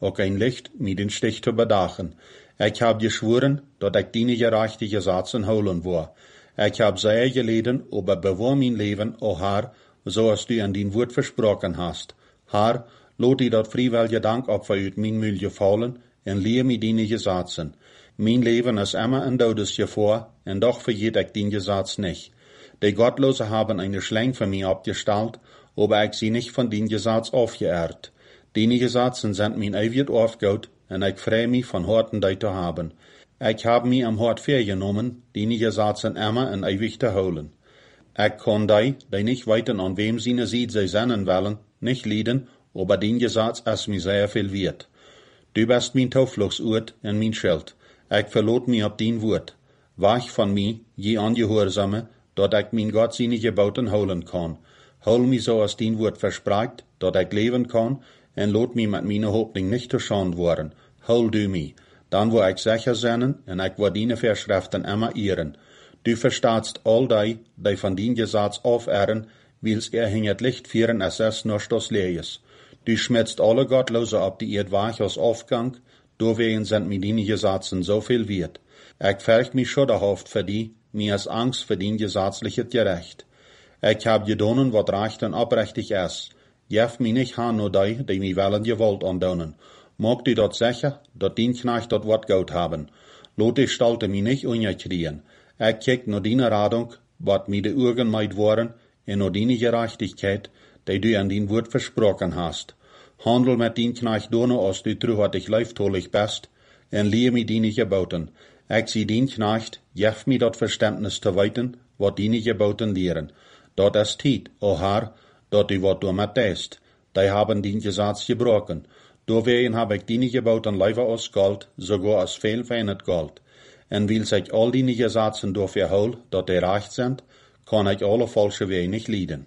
ook ein Licht mit den Stich te bedagen. Ik heb geschworen, dat ik die gerechtige zaken holen wil. Ik heb zeer geleden, aber bewahr mijn leven, o Herr, zoals du an din woord versprochen hast. Herr, lot die dat vrijwillige dank op uit mijn müll vallen, en leer mij die gezaten. Mijn leven is immer een dodesgevaar, en doch vergeet ik die gezats nicht. Die Gottlose haben eine Schlang für mich abgestellt, aber ich sie nicht von den Gesatz aufgeehrt. Die Gesatzen sind mein ewig aufgeholt, und ich freue mich von Horten die zu haben. Ich habe mich am Hort vorgenommen, die Gesatzen immer und ewig zu holen. Ich kann die nicht weiten, an wem sie sieht, sie sennen wollen, nicht leiden, aber den Gesatz ist mir sehr viel wert. Du bist mein Taufluchtsort und mein Schild. Ich verlot mich auf dein Wort. Wach von mir, je Angehorsame, dat ich mein Gott seine Geboten holen kann. Hol mich so als dein Wort verspricht, dat ich leben kann, en lot mich mit meiner Hoffnung nicht zu schand worden. Hol du mich, dann wo ich sicher sein, en ich wo deine Verschriften immer ehren. Du verstehst all die von dein Gesetz aufehren, wils hinget Licht führen, es ist nur das Lees. Du schmitzt alle Gottlose ab die Erdwach aus Aufgang, deswegen sind mir deine Gesetzen so viel wert. Ich fürcht mich schudderhaft für die, mir ist Angst für den gesetzlichen Gerecht. Ich hab gedonen, wat recht und abrechtig ist. Jef mich nicht han nur die mir wollen gewollt andonen. Mag du dort sicher, dat dien Knecht dort wat gut haben. Lot ich stalte mich nicht unkriegen. Ich kiek nur deine Radung, wat mir de Urgen meid waren, en nur deine Gerechtigkeit, die du an dein Wort versprochen hast. Handel mit dien Knecht dono, als du truhartig leiftolig bist, en lehr mir deine Geboten. Ich sie dien Knecht, jef mir dat Verständnis zu weiten, wat deine Geboten lehren. Dat ist Tiet, o Herr, dat du wat du mit deist. Die haben den Gesetz gebrochen. Deswegen hab ich deine Geboten lieber aus Gold, sogar aus viel feines Gold. Und weil ich all deine Gesetzen dafür hol, dat die recht sind, kann ich alle falsche Wege nicht leiden.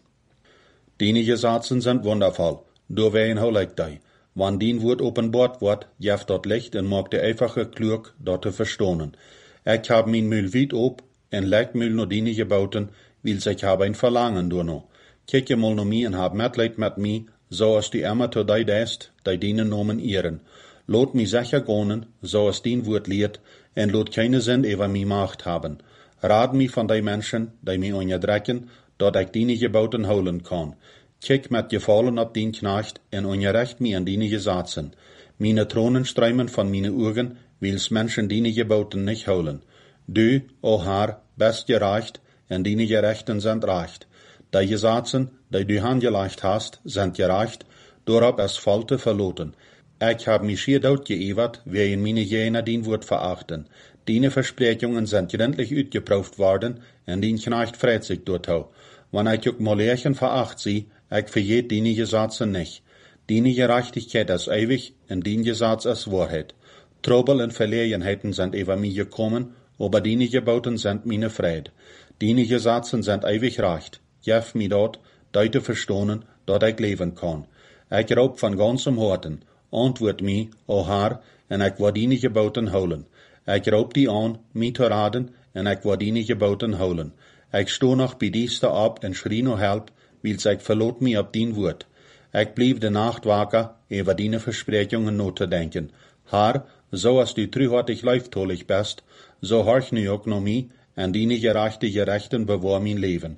Deine Gesetzen sind wundervoll, deswegen hol ich die. Wann dein Wort offenbart wird, jeft dat Licht und mag der einfache klug, dat zu verstohnen. Ich hab mein Müll weit ob, en leg Müll nur deine Geboten, weil ich hab ein Verlangen durno. Kijk mal nur mi und hab Mitleid mit mi, so als die immer zu die deist, die deinen Namen ehren. Lot mi sicher gonen, so als dein Wort lehrt, en lot keine Sinn über mi Macht haben. Rat mi von die Menschen, die mi unterdrücken, dat ich deine Geboten holen kann. Kijk mit Gefallen ab den Knecht en ungerecht mi an deine Gesetzen. Meine Thronen strömen von meine Augen, wils Menschen deine Geboten nicht holen. Du, o Herr, bist gerecht, en deine Gerechten sind recht. Die Gesetzen, die du angelegt hast, sind gerecht, dorab es Falte verloten. Ich hab mich hier dort geewert, wer in meine Jena den Wort verachten. Deine Versprechungen sind gründlich uitgeprüft worden, en den Knecht freut sich dort auch. Wenn ich auch Molerchen veracht sie, ich vergeht deine Gesetze nicht. Deine Gerechtigkeit ist ewig, und dein Gesetz ist Wahrheit. Trouble und Verlegenheiten sind über mich gekommen, aber deine Geboten sind meine Fried. Deine Gesetzen sind ewig recht. Jef mir dort, die zu verstohnen, dat ich leben kann. Ich glaub von ganzem Herzen, antwort mi, o Herr, en ich will deine Geboten holen. Ich glaub die an, mi zu raden, en ich will deine Geboten holen. Ich sto noch bei dieste ab en schrie no help, wils ich verlot mi ab dein Wort. Ich blieb de Nacht waker, über deine Versprechungen not zu denken. Herr, so als du trühartig leiftolig bist, so horch nu auch no mi, en deine gerechtige Rechten bewahr mein Leben.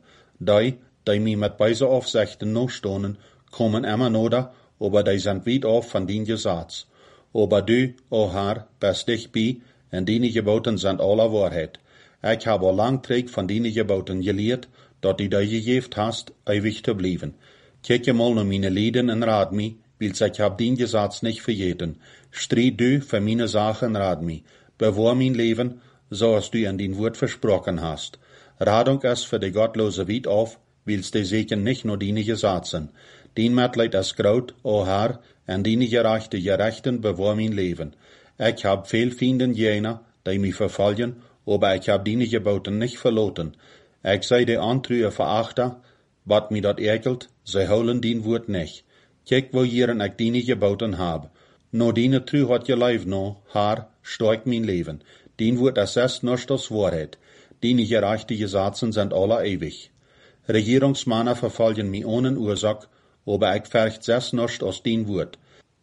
Die mi mit beise Aufsichten noch stonen, kommen immer noder, aber die sind weit auf von den Gesetz. Aber du, o Herr, bist dich bei, en deine Geboten sind aller Wahrheit. Ich habe lang träg von deine Geboten gelehrt, dat die gegeben hast, ewig zu bleiben. Kijk mal nur meine Lieden en rat mi, wils ich hab den Gesetz nicht vergeten. Stried du für meine Sachen, rat mi. Bewahr mein Leben, so als du an den Wort versprochen hast. Radung ist für die Gottlose weit auf, wils die segen nicht nur deine Gesetzen. Den Mitleid ist graut, o Herr, en deine Gerechten bewahr mein Leben. Ich hab viel Fienden jener, die mich verfolgen, aber ich hab deine Geboten nicht verloten. Ich sei die Antrühe verachter, wat mi dat ekelt, sie holen den Wort nicht. Kijk wo jieren ich deine Geboten hab. No deine Trü hat je Leib no, Herr, stark mein Leben. Den Wort ist nur das Wahrheit. Deine gerechte Gesetzen sind alle ewig. Regierungsmänner verfolgen mich ohne Ursache, aber ich fürcht es nicht aus den Wort.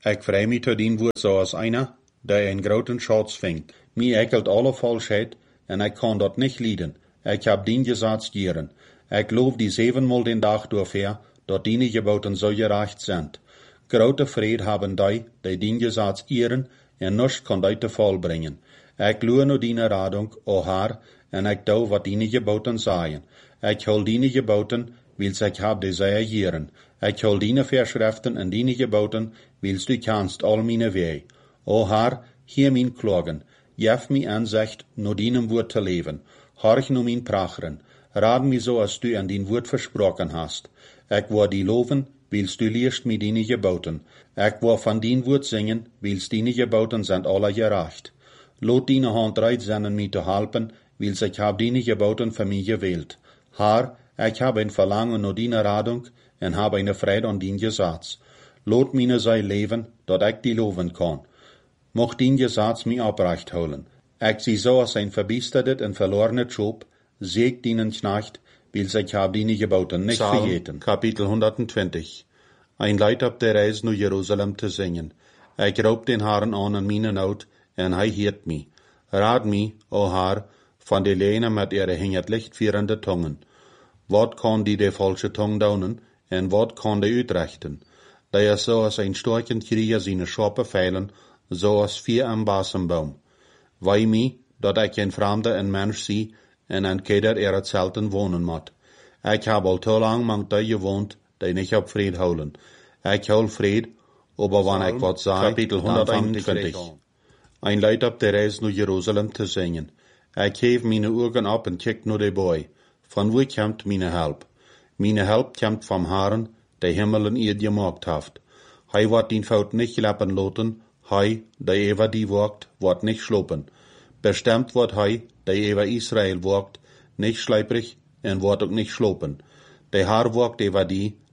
Ik vrij mij tot dien woord zoals einer, der een groten schatz vindt. Mij ekelt alle falschheid, en ik kan dat niet lieden. Ik heb dien gezatst jaren. Ik loof die 7-mal den dag doorver, dat die geboten zo gerecht zijn. Grote vrede hebben die dien gezatst jaren, en niets kan die te val brengen. Ik loe no die radung, o haar, en ik doe wat die geboten zijn. Ik hol die geboten, wils ik heb die zij jaren. Ik hol die verschriften en die geboten, wils du kannst al mijn wee. O haar, hier mijn klagen. Jef mij aanzicht, no dienem woord te leven. Horch no mijn pracheren. Raad mij zo als du aan dien woord versproken hast. Ik wou die loven, wils du leerst mij die geboten. Ik wou van dien woord zingen, wils die geboten zijn alle gerecht. Lot die hand reit zijn mij te helpen, wils ik heb die geboten voor mij gewählt. Haar, ik heb een verlangen naar die radung, en heb een vrede aan dien gezats. Lot mine zij leven, dat ik die loven kan. Mocht dien gezats mij oprecht houden. Ik zie zo als een verbiesterd en verlorene Job, zeeg dienen knecht, wils ik heb die geboten nicht vergeten. Kapitel 120. Ein Leid op de reis naar Jeruzalem te zingen. Ik roep den Herren aan in mijn nood, en hij heert mij. Raad mij, o Haar, van de lenen met ihre hinget lichtvierende tongen. Wat kan die de falsche tong daunen, en wat kan die uitrechten? Da is zoals een storkend krieger zijn schape veilen, zoals 4 am basenboom. Wei mij, dat ik een vreemde en mens zie, en een keder het zelten wonen moet. Ik heb al te lang mank die gewoond, die niet op vrede houden. Ik hou vrede, aber wanneer ik wat zei, Kapitel 121. Ein Leid op de reis naar Jeruzalem te zingen. Ik heef mijn ogen op en kijk naar de boy. Van wo komt mijn help? Mijn help komt vom Herren, der Himmel en eerd gemaakt heeft. Hij wordt die fout niet lappen loten, hij, der ever die walkt, wordt niet slopen. Bestemmt wordt hij, der ever Israël walkt, niet schleiprig en wordt ook niet slopen. Der Herr walkt ever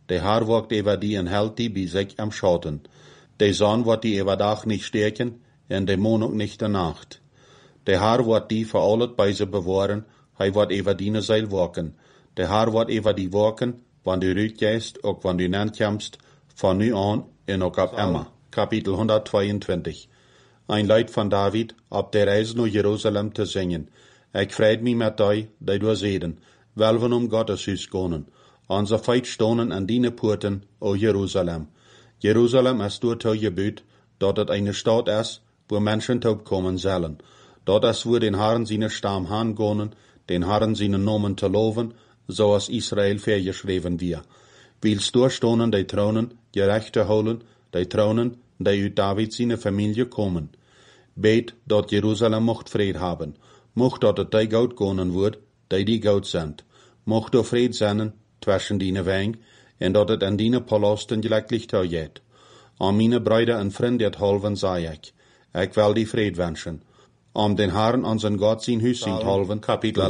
die en hält die bij zich am Schatten. Der Sonn wordt die ever dag niet sterken, en der Mond ook niet de Nacht. Der Herr wordt die voor altijd bij ze bewahren, hij wordt ever die zeil walken. Der Herr wordt ever die walken, wanneer du uitgeest, ook wanneer du nankomst, van nu aan en ook op immer. Kapitel 122. Ein Leid van David, op de reis naar Jeruzalem te zingen. Ik vrijd mij met die door zeden, welven om Gottes huis gonen. Onze feit stonen aan die poorten, o Jeruzalem. Jeruzalem is door te gebuut, dat het een stad is, wo Menschen taub komen zullen. Dat is wo den Herren seine Stamm hangonen, den Herren seine Nomen te loven, zoals Israël vergeschreven wir. Wils doorstonen die tronen, gerecht te houden, die tronen, die uit David seine Familie komen. Beet dat Jeruzalem mocht vrede hebben, mocht dat het die goud gonen wordt, die goud zijn. Mocht er vrede zijn, tussen die weng, en dat het aan die palasten gelijklich toegeet. Aan mijn bruiden en vrienden halven zei ik wil die vrede wensen. Om den Herren onze God zijn huis zijn halven, Kapitel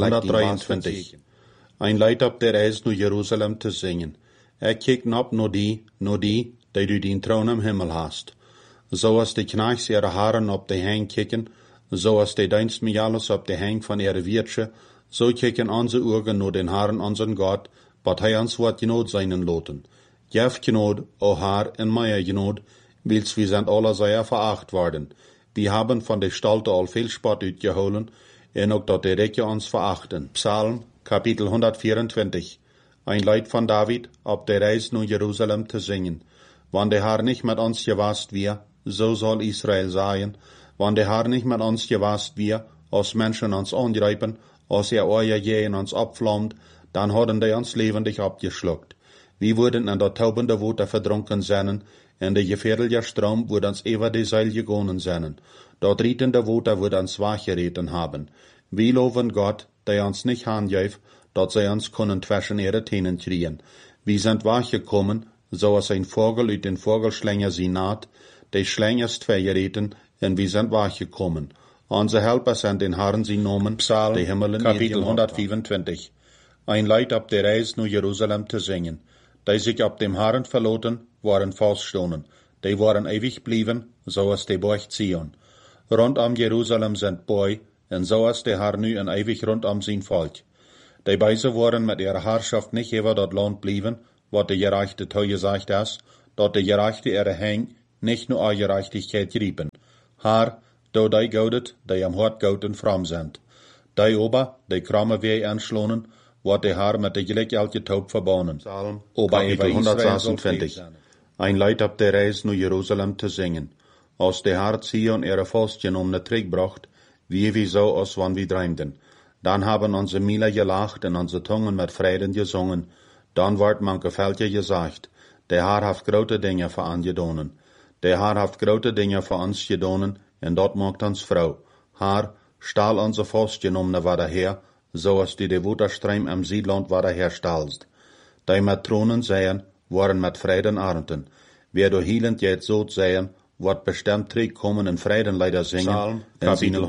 123. Ein Leid op de reis naar Jeruzalem te zingen. Ik kijk op naar die du den troon im Himmel hast. Zoals de knechts ihre Haaren op de hang kicken, zoals de dienstmejales op de hang van ihre Wirtsche, so kicken onze ogen naar den Herren onze God, wat hij ons wat genood zijn loten. Jef genood, o Haar, en meie genood, wils wir sind alle sehr veracht worden. Wir haben von der Stalte al viel Spott uitgeholen, en ook dat de Rijke ons verachten. Psalm, Kapitel 124. Ein Leid van David, op de reis naar Jeruzalem te zingen. Wann der Herr nicht mit ons gewast wir, so soll Israel sein. Wann der Herr nicht mit ons gewast wir, als Menschen ons angreifen, als euer Jähen ons opvlammt, dann hadden die ons levendig abgeschluckt. Wir wurden in der taubende Water verdrunken zijn, en de gefährliche Strom wordt ons ever de Seil gegonen zijn. Dat rietende Water wordt ons wachgereten haben. Wir loven Gott, der ons nicht handgeeft, dat zij ons kunnen zwischen ihre Tenen kriegen. Wir sind wachgekommen, zoals een vogel uit den Vogelschlänger sie naht, de Schlängers vergereten, en wir sind wachgekommen. Onze Helper sind den Herren sie nomen, Psalm, de Himmelen, Kapitel 125. Ein Leid op de reis naar Jeruzalem te zingen. Die sich op dem Herren verloten, waren vaststonen. Die waren ewig blieben, zoals de Borg Zion. Rondom Jeruzalem sind Boi, en zoals de Herr nu en ewig rondom zijn volk. Die beise waren met ihrer Herrschaft nicht über dat Land blieben, wat de gerechte toegesagt is, dat de gerechte ihre hang, nicht nur a gerechtigkeit riepen. Haar, do die goudet, die am hart goud en fram sind. Die ober, die kramme weh aanslonen, wordt de haar met de gelijk elke taub verbannen. Psalm, Ober Kapitel Israel 126. soll Ein Leid op de reis naar Jeruzalem te zingen. Als de haar Zion ihre Faustchen um ne Trick bracht, wie so als wann wir träumten. Dann haben unsere Mila gelacht und unsere Zungen mit Frieden gesungen. Dann wird manche Fältje gesagt, der Herr hat grote Dinge für uns gedonen. Der Herr hat grote Dinge für uns gedonen, und dort macht uns Frau. Herr, stahl unsere Faustchen um ne wieder her, so als du de Wuterstreim am Siedland wieder herstahlst. Die Matronen sehen, waren mit Frieden arnten. Wer du hielend jetzt so sehen, wird bestimmt zurückkommen in Frieden leider singen. Psalm, Kapitel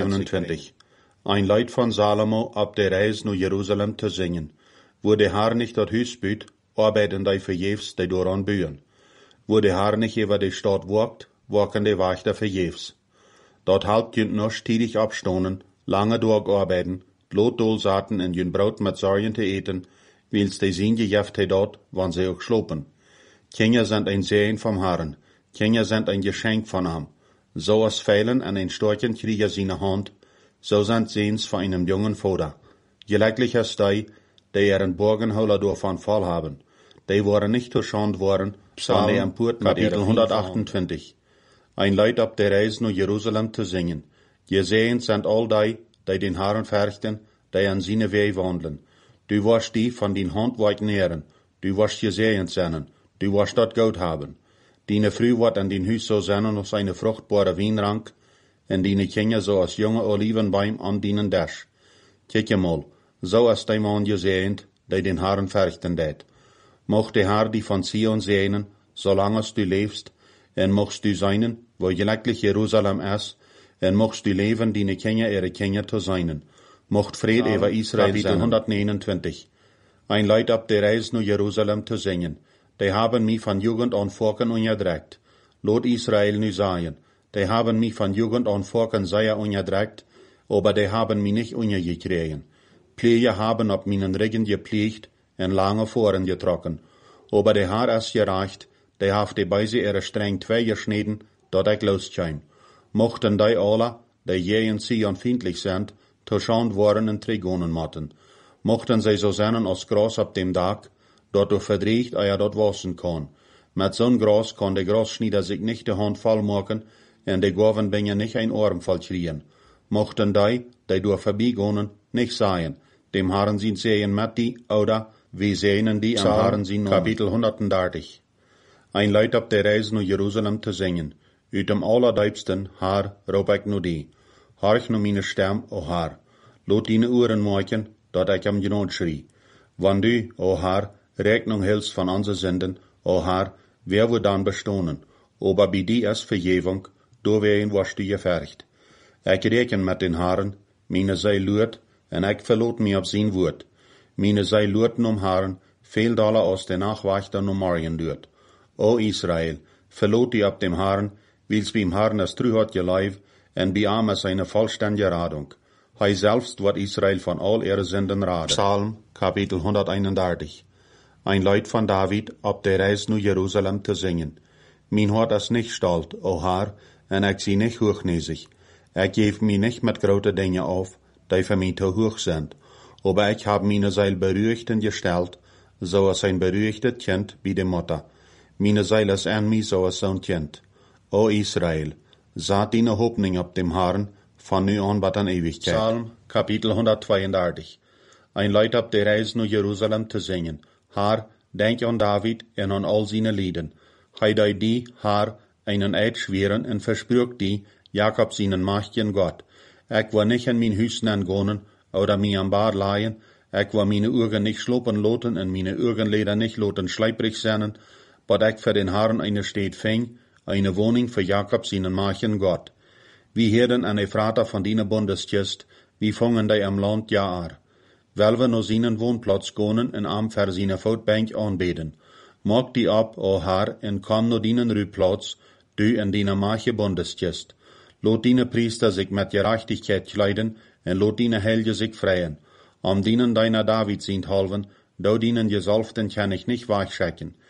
127. Ein Lied von Salomo ab der Reise nach Jerusalem zu singen. Wo der Herr nicht dort Hüs büht, arbeiten die verjefs, die daran bühen. Wo der Herr nicht über die Stadt walkt, walken die Wächter verjefs. Dort halb jünt noch stiedig abstonen, lange durcharbeiten, Lotdol saten in jün Brot mit Sorgen zu eten, wils die sien gejeft he dort, wann sie auch schlopen. Kinder sind ein Segen vom Herrn, Kinder sind ein Geschenk von ihm. So als Pfeilen an ein Storchen kriegen seine Hand, so sind Sehens von einem jungen Vater. Gleichlich als die ihren Burgenholer davon voll haben. Die waren nicht geschont worden, Psalm, sondern empört mit Kapitel Kapitel 128. Ein Leid ab der Reise nach Jerusalem zu singen. Gesehens sind all die den Herrn fürchten, die an seine Wege wandeln. Du wirst die von den Handwerken nähren, du wirst gesehen sein, du wirst dort Gott haben. Deine Früh wird an den Hüs so sein als eine fruchtbare Weinrank, und deine Kinder so als junge Olivenbaum an deinen Dasch. Kijk mal, so als die Mann gesehen, die den Herrn fürchten det. Mocht der Herr die von Zion sehnen, solange du lebst, und mochst du seinen, wo gleichlich Jerusalem ist, und mochst du leben, deine Kinder ihre Kinder zu seinen. Mocht Fried über Israel Kapitel sein. 129. Ein Leid ab der Reise nach Jerusalem zu singen. Die haben mich von Jugend an Volken unterdrückt. Lot Israel nu sagen. Die haben mich von Jugend an Volken sehr unterdrückt, aber die haben mich nicht untergekriegt. Pflege haben auf meinen Rücken gepflegt und lange Foren getrocken. Aber der Herr ist gereicht, die hat die Beise ihre streng zwei geschnitten, dort ich loskäm. Mochten die alle, die je in Zion feindlich sind, zuschand worden in Trigonen matten. Mochten sie so sein als Gras ab dem Dach, dort du verdriecht, dort wassen kann. Mit so'n Gras kann der Grasschnieder sich nicht die Hand voll machen, und die Gaven bringen nicht ein Arm voll kriegen. Mochten die durch vorbeigehen, nicht sagen, dem Herrn sind sehen mit die, oder wie sehnen die am Herrn sind Kapitel 130. Ein Leid ab der Reise nach Jerusalem zu singen. Uit dem allerdiepsten, Herr, roep ik nu die. Horch nu meine Stem, o Herr. Lot deine Ohren maken, dat ik am Genot schrie. Wann du, o Herr, Rechnung hältst von unseren Sünden, o Herr, wer wird dann bestohnen? Aber bei dir ist Vergebung, du wen wirst du gefercht. Ich rechne mit den Herren, meine Seele lürt, und ich verlot mich auf sein Wort. Meine Seele lürten Herren, viel Dollar aus der Nachwächter um morgen lürt. O Israel, verlot die ab dem Herren, wils beim Herrn es trü hat geleib, und bei ihm ist eine vollständige Radung. Hei selbst wird Israel von all ihre Sünden raden. Psalm, Kapitel 131. Ein Lied von David, ab der Reise nach Jerusalem zu singen. Mein Hort ist nicht stolz, o Herr, und ich sie nicht hochnäsig. Ich gebe mich nicht mit großen Dingen auf, die für mich zu hoch sind. Aber ich habe meine Seele beruhigten gestellt, so als ein beruhigtes Kind wie die Mutter. Meine Seele ist an mich so als so ein Kind. O Israel, saat deine Hoffnung ab dem Herrn, von nu an bis an Ewigkeit. Psalm, Kapitel 132. Ein Lied ab der Reise nach Jerusalem zu singen. Herr, denk an David und an all seine Lieden. Hei die, Herr, einen Eid schweren und versprücht die, Jakob seinen mächtigen Gott. Ich will nicht in mein Hüsten angehen, oder mich am Bad leihen, ich will meine Augen nicht schlopen loten und meine Augenlider nicht loten schleiprig sein, aber ich für den Herrn eine Stadt fing, eine Wohnung für Jakob seinen mächtigen Gott. Wie Herden an Ephrata von deiner Bundeskist, wie fangen die am Land Jaar. Weil wir nur seinen Wohnplatz gehen und am für seine Voetbank anbeten. Mag die ab, o Herr, und komm nur deinen Rühplatz, du in deiner Mache Bundeskist. Lot deine Priester sich mit Gerechtigkeit kleiden, und lot deine Helge sich freien. Am dienen deiner David sind halven, do dienen Gesalften kann ich nicht weichschecken.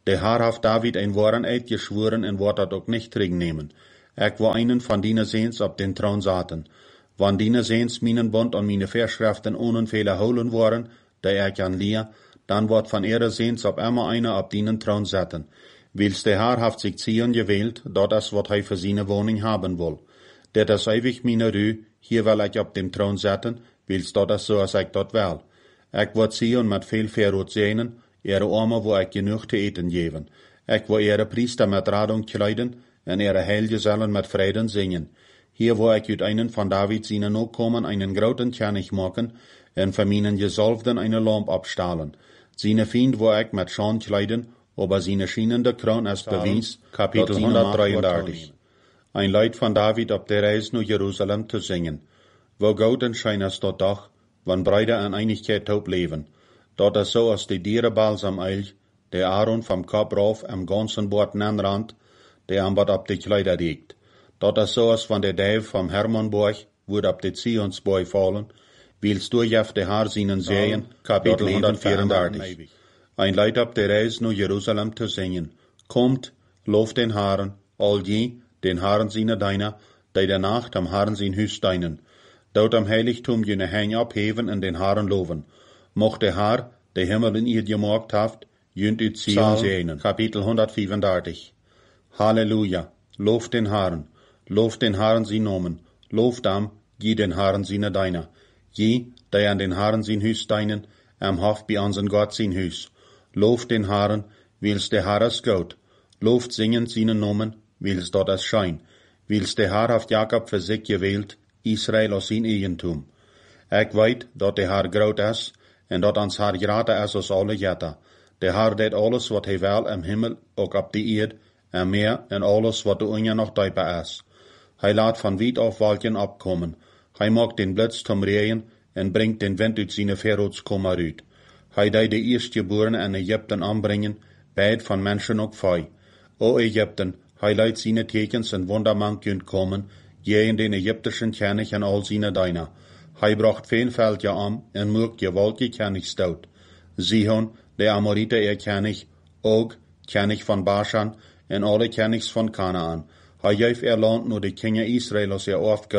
De Haar haft David ein Woorden uitgeschworen en wordt dat ook nicht terugnemen. Ik wil einen van die Seens op den Thron zaten. Wann die Seens minen Bund und meine Verschriften ohne Fehler holen worden, die ich an leer, dann wordt van ihre Seens op immer einer op die Thron zetten. Wils de Haar haft sich Zion gewählt, dat is wat hij voor seine Wohnung haben will. Dat is ewig meine Ruhe, hier will ich op dem Thron zetten, wils dat is so als ich dat will. Ich wil Zion met veel verrood zenen, ihre Arme wo ich genug te eten geven. Ich wil ihre Priester met Radung kleiden, en ihre Heilgesellen met Frieden singen. Hier wo ich uit einen van David seine Nachkommen einen groten König machen, en für meinen Gesalbten eine Lamp abstahlen. Seine Fiend wo ich met Schand kleiden, aber seine schienende Kroon als Beweis, Kapitel 133. Ein Lied von David op der Reis nach Jerusalem zu singen. Wo gouden schijn es dort doch, wann Brüder in Einigkeit taub leben. Dort is so als die Dierenbalsam Eilch, der Aaron vom Kopf rauf am ganzen Bord Rand, der am Bord op die Kleider liegt. Dort is so als von der Dave vom Hermannborg, wird op die Zionsboy fallen, wils durchjeft der Haar seinen Sehen, Kapitel 134. Ein Lied op der Reis nach Jerusalem zu singen. Kommt, loft den Haaren, all die, den Haaren seine Deiner, die der Nacht am Haaren sein Hüs steinen. Dort am Heiligtum jene Hänge abheben und den Haaren loven. Mocht der Haar, der Himmel in ihr gemacht haft, jünt ut Zion sehnen. Kapitel 134. Halleluja, loft den Haaren sie Nomen, loft am, je den Haaren seine Deiner. Je, die an den Haaren sein Hüs steinen, am Hof bei unseren Gott sein Hüs. Loft den Haaren, wils der Haar ist gut. Loft singen seine Nomen, wils dort es schein. Wils der Haar haft Jakob für sich gewählt, Israel aus sein Eigentum. Ich weet, dat der Haar groot is, en dat ans Haar grater is als alle jetta. Der Haar deed alles wat hij wil im Himmel, ook op die Erd, en meer en alles wat de Unja nog dieper is. Hij laat van weit auf Wolken abkommen. Hij maakt den Blitz zum Regen, en bringt den Wind uit seine Verrotskommer uit. Hij deed de Eerstgeborenen in Ägypten anbringen, beid van Menschen ook vij. O Ägypten, hij leidt seine Tekens en Wundermann kunt kommen, je in den ägyptischen König en all seine Deiner. Hij bracht veel veld je am, en mocht je wolke König stout. Sihon, der Amorite König, Og, König von Bashan, en alle Königs von Kanaan. Hij geef land nur de Kinder Israel als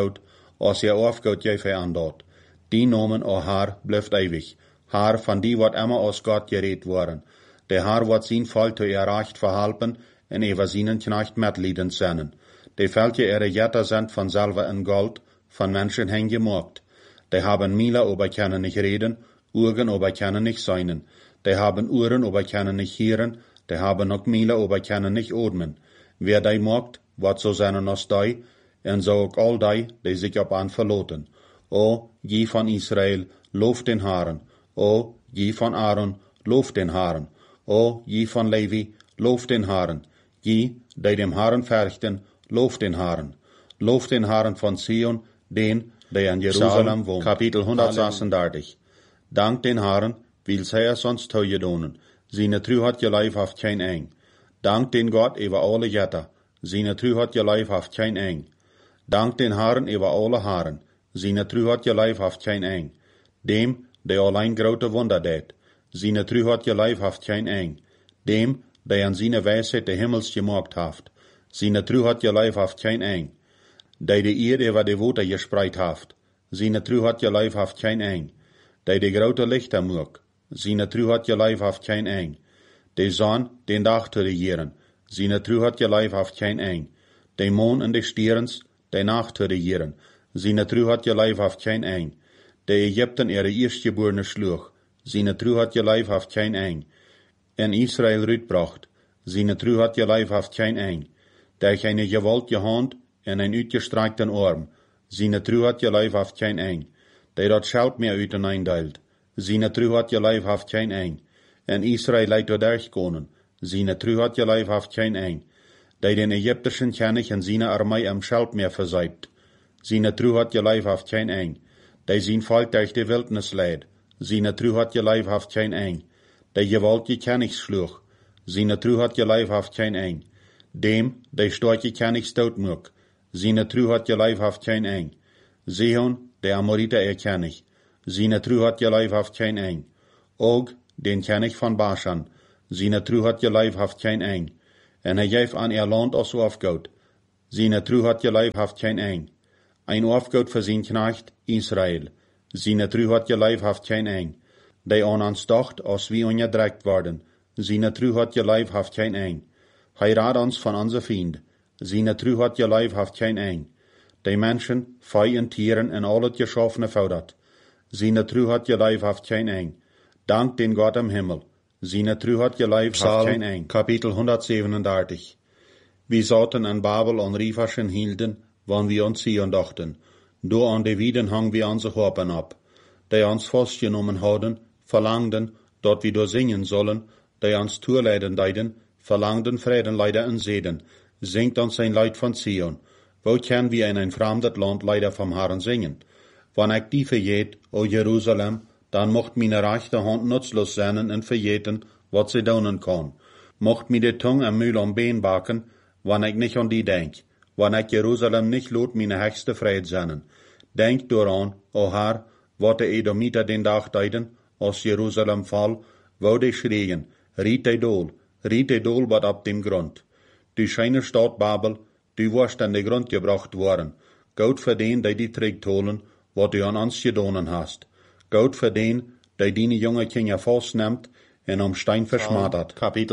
aufgaut geef hij aan dort. Die Nomen o Haar blijft ewig. Haar van die wat immer aus Gott geredet worden. Der Haar wat zijn Fall zu recht verhalpen, en over seinen Knecht metlieden sennen. De Veltje Jetter sind von Silber en Gold, von Menschen hingemacht. Die haben Mila, aber können nicht reden, Augen, aber können nicht seinen. Die haben Ohren, aber können nicht hören, die haben noch Mila, aber können nicht atmen. Wer die macht, wat so seinen als die, en so auch all die sich op an verloten. O, je von Israel, loft den Haaren. O, je von Aaron, loft den Haaren. O, je von Levi, loft den Haaren. Je, die dem Haaren verchten, loft den Haaren. Loft den Haaren von Zion, den, der in Jerusalem wohnt. Kapitel 136. Dank den Haaren, wils hij sonst teuer donen. Seine True hat je Leif haft kein eng. Dank den Gott über alle Jetter. Seine True hat je Leif haft kein eng. Dank den Haaren über alle Haaren. Seine True hat je Leif haft kein eng. Dem, der allein grote Wunder deed. Seine True hat je Leif haft kein eng. Dem, der an seine Weisheit de Himmels gemacht haft. Seine True hat je Leif haft kein eng. Die de Erde über de Water gespreit haft. Seine True hat je Leif haft kein eng. Die de grote Lichter moog. Seine True hat je Leif haft kein eng. De Sonn, den Dag te regieren. Seine True hat je Leif haft kein eng. De Mond en de Stierens, de Nacht te regieren. Seine True hat je Leif haft kein eng. De Ägypten ihre Eerstgeborene sloeg. Seine True hat je Leif haft kein eng. En Israel uitbracht. Seine True hat je Leif haft kein eng. Der eine gewaltige Hand en een uitgestrekten Arm. Seine True hat je Leif haft kein eng. Der dat Scheld meer uiteendeelt. Seine True hat je Leif haft kein eng. En Israel leidt door durchkonen. Seine True hat je Leif haft kein eng. Der den ägyptischen König en seine Armee am Schildmeer verseibt. Seine True hat je Leif haft kein eng. Der sein Volk durch die Wildnis leidt. Seine True hat je Leif haft kein eng. Der gewaltige König schlug. Seine True hat je Leif haft kein eng. Dem, der starke König stout moog. Seine True hat je Leif haft kein eng. Sihon, der Amorite König. Seine True hat je Leif haft kein eng. Og, den König von Bashan. Zijn trouw had je lijf haft geen eng. En hij geeft aan ihr land als afgoud. Zijn trouw had je lijf haft geen eng. Ein afgoud voor zijn knecht Israël. Zijn trouw had je lijf haft geen eng. Die aan ons dacht als wie onderdrukt worden. Zijn trouw had je lijf haft geen eng. Hij raadt ons van onze vriend. Zijn trouw had je lijf haft geen eng. Die mensen, vee en tieren en al het geschaffene foudert. Zijn trouw had je lijf haft geen eng. Dank den Gott im Himmel. Zijn trouw had je lijf haft geen eng. Kapitel 137. Wir zaten an Babel an Riefaschen hielden, wann wir uns Zion dachten. Do an de Wieden hang wir onze Hopen ab. Die ons vastgenommen hadden, verlangden, dat wir do singen sollen, die ons toeleiden deiden, verlangden Vredenleider en zeden, singt ons zijn Leid van Zion. Wo können wir in ein fremdet Land leider vom Herrn singen? Wann ich die verjeet, o Jerusalem, dann mocht meine rechte Hand nutzlos sein en verjeten, wat sie doen kann. Mocht mir die Tung am Mühl am Bein backen, wann ich nicht an die denk. Wann ich Jerusalem nicht lot meine höchste Freiheit sennen. Denk daran, o Herr, wat de Edomiter den Dag deiden, als Jerusalem fall, wo die schreien, riet die Dol wat ab dem Grund. Du scheine Stadt Babel, du warst an den Grund gebracht worden. Goud für den, die trägt holen, wat du an uns gedonen hast. Goud für den, die junge Kinder vastnimmt en am Stein verschmattert. Kapitel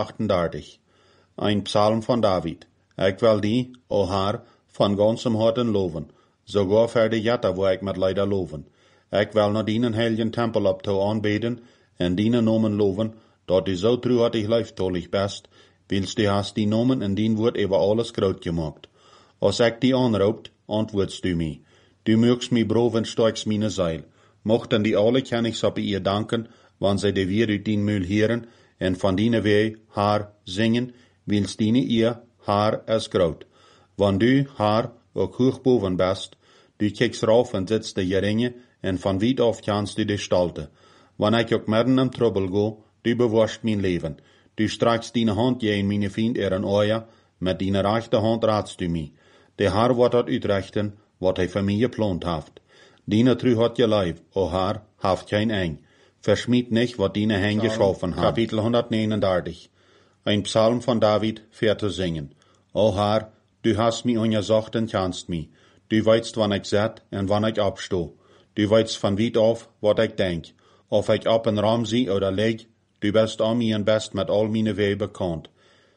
138. Ein Psalm von David. Ich will die, o Herr, von ganzem Herzen loven, sogar für die Jette, wo ich mit leider loven. Ich will noch dienen heiligen Tempel ab to anbeten en dienen Nomen loven, dat du so truhartig leeft tolig best, willst du hast die Nomen en dien wordt über alles groot gemaakt. Als ich die anroopt, antwoordst du mij. Du mögst mij broven en steigst meine Seil. Mochten die alle kennigs op ihr danken, wann sie de weer uit dien Mühl hören, en van diene wee haar zingen, willst diene ihr haar es groot. Wann du haar ook hoog boven best, du kijkst rauf en sitzt de geringe, en van weit af kannst du de stalte. Wann ich ook midden im Trouble go, du bewahrst mein Leben. Du streckst deine Hand in meine Vriend ihren Oja, mit deiner rechten Hand ratst du mich. Der Herr wird dat uitrichten, wat hij voor mij geplant heeft. Deine True hat je Leib, o Herr, haft kein eng. Verschmied nicht, wat deine Hände geschaffen haben. Kapitel 139. Ein Psalm von David, für zu singen. O Herr, du hast mich untersucht und kennst mich. Du weißt, wann ich zet en wann ich absto. Du weißt von weit auf, wat ich denk. Of ich ab en Raum zie oder leg, du bist an mir en best mit all meine Weh bekannt.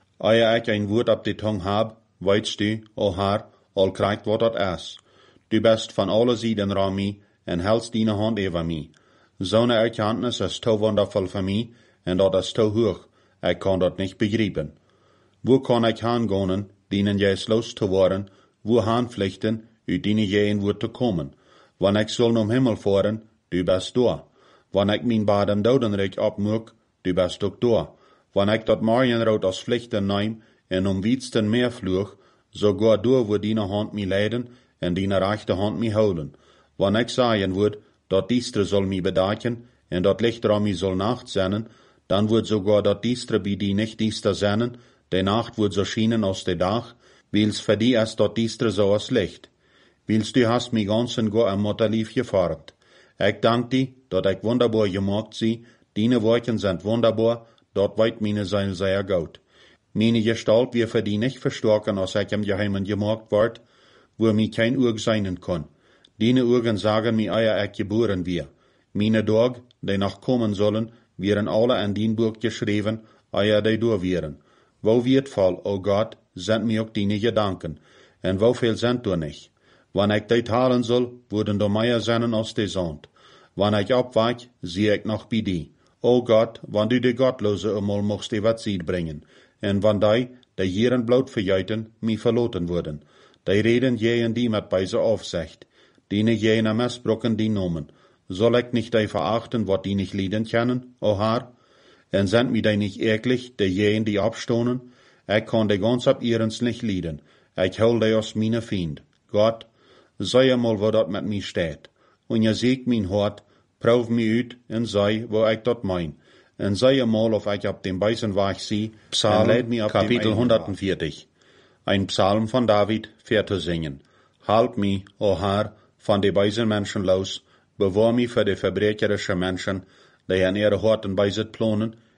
Eer ich ein Wort ab die Tung hab, weißt du, o Herr, all krijgt wat dat is. Du bist von alle Seiten ran mij en hältst deine Hand über mich. Zo'n Erkenntnis ist so wundervoll für mich en dat is so hoch, ich kann dat nicht begreifen. Wo kann ich hingehen, denen jetzt los zu worden, wo Handpflichten, uit denen je wird zu kommen? Wann ich soll um Himmel fahren, du bist da. Wann ich mein Bad im Dodenreich abmug, du bist auch da. Wann ich dat Marienrood als Pflichten nehm en weitsten Meer fluch, sogar du wo deine Hand mich leiden en deine rechte Hand mich houden. Wann ich sagen würd, dat diestre soll mich bedaken en dat lichter an mich soll Nacht sennen, dann wird sogar dat diestre bei die nicht diestre sennen, de Nacht wird so schienen als de Dag, wils für die ist dat diestre so als Licht. Wils du hast mich ganz en go am Mutterlief gefarbt. Ich dank die, dat ich wunderbar gemacht sie, deine Worten sind wunderbar, dort weit meine Seele sehr gut. Meine Gestalt wir für die nicht verstärken, als ich im Geheimen gemacht ward, wo mir kein Urg sein kann. Deine Urgen sagen mir, eier ich geboren wir. Meine Tag, die noch kommen sollen, wären alle an dien Buch geschrieben, eier die durch wären. Wo wird voll, o Gott, sind mir auch deine Gedanken, en wo viel sind du nicht. Wann ich die talen soll, würden du mehr sein als die Sand. Wann ich abweich, sieh ich noch bei die. O Gott, wann du die Gottlose einmal mochst die wat Zied bringen, en wann die Jeren bloot verjuiten, mich verloten würden. Die reden je en die met beise Aufsicht. Diene jene Messbrocken die nomen. Soll ich nicht die verachten, wat die nicht lieden können, o Herr? En sind mir die nicht eklig, die jenen die abstonen? Ich kann die ganz ab ihrens nicht lieden. Ich hol die aus meine Fiend. Gott, sei einmal, wo dat mit mir steht. Und je seht mein Hort, proef mich uit en sei, wo ich dat mein. En sei einmal, of ich ab dem beisen Weg sie, Psalm, Kapitel 140. Ein Psalm von David, für zu singen. Halt mich, o Herr, von de beisen Menschen los, bewahr mich für de verbrecherische Menschen, die an ihre Horten beiset plonen,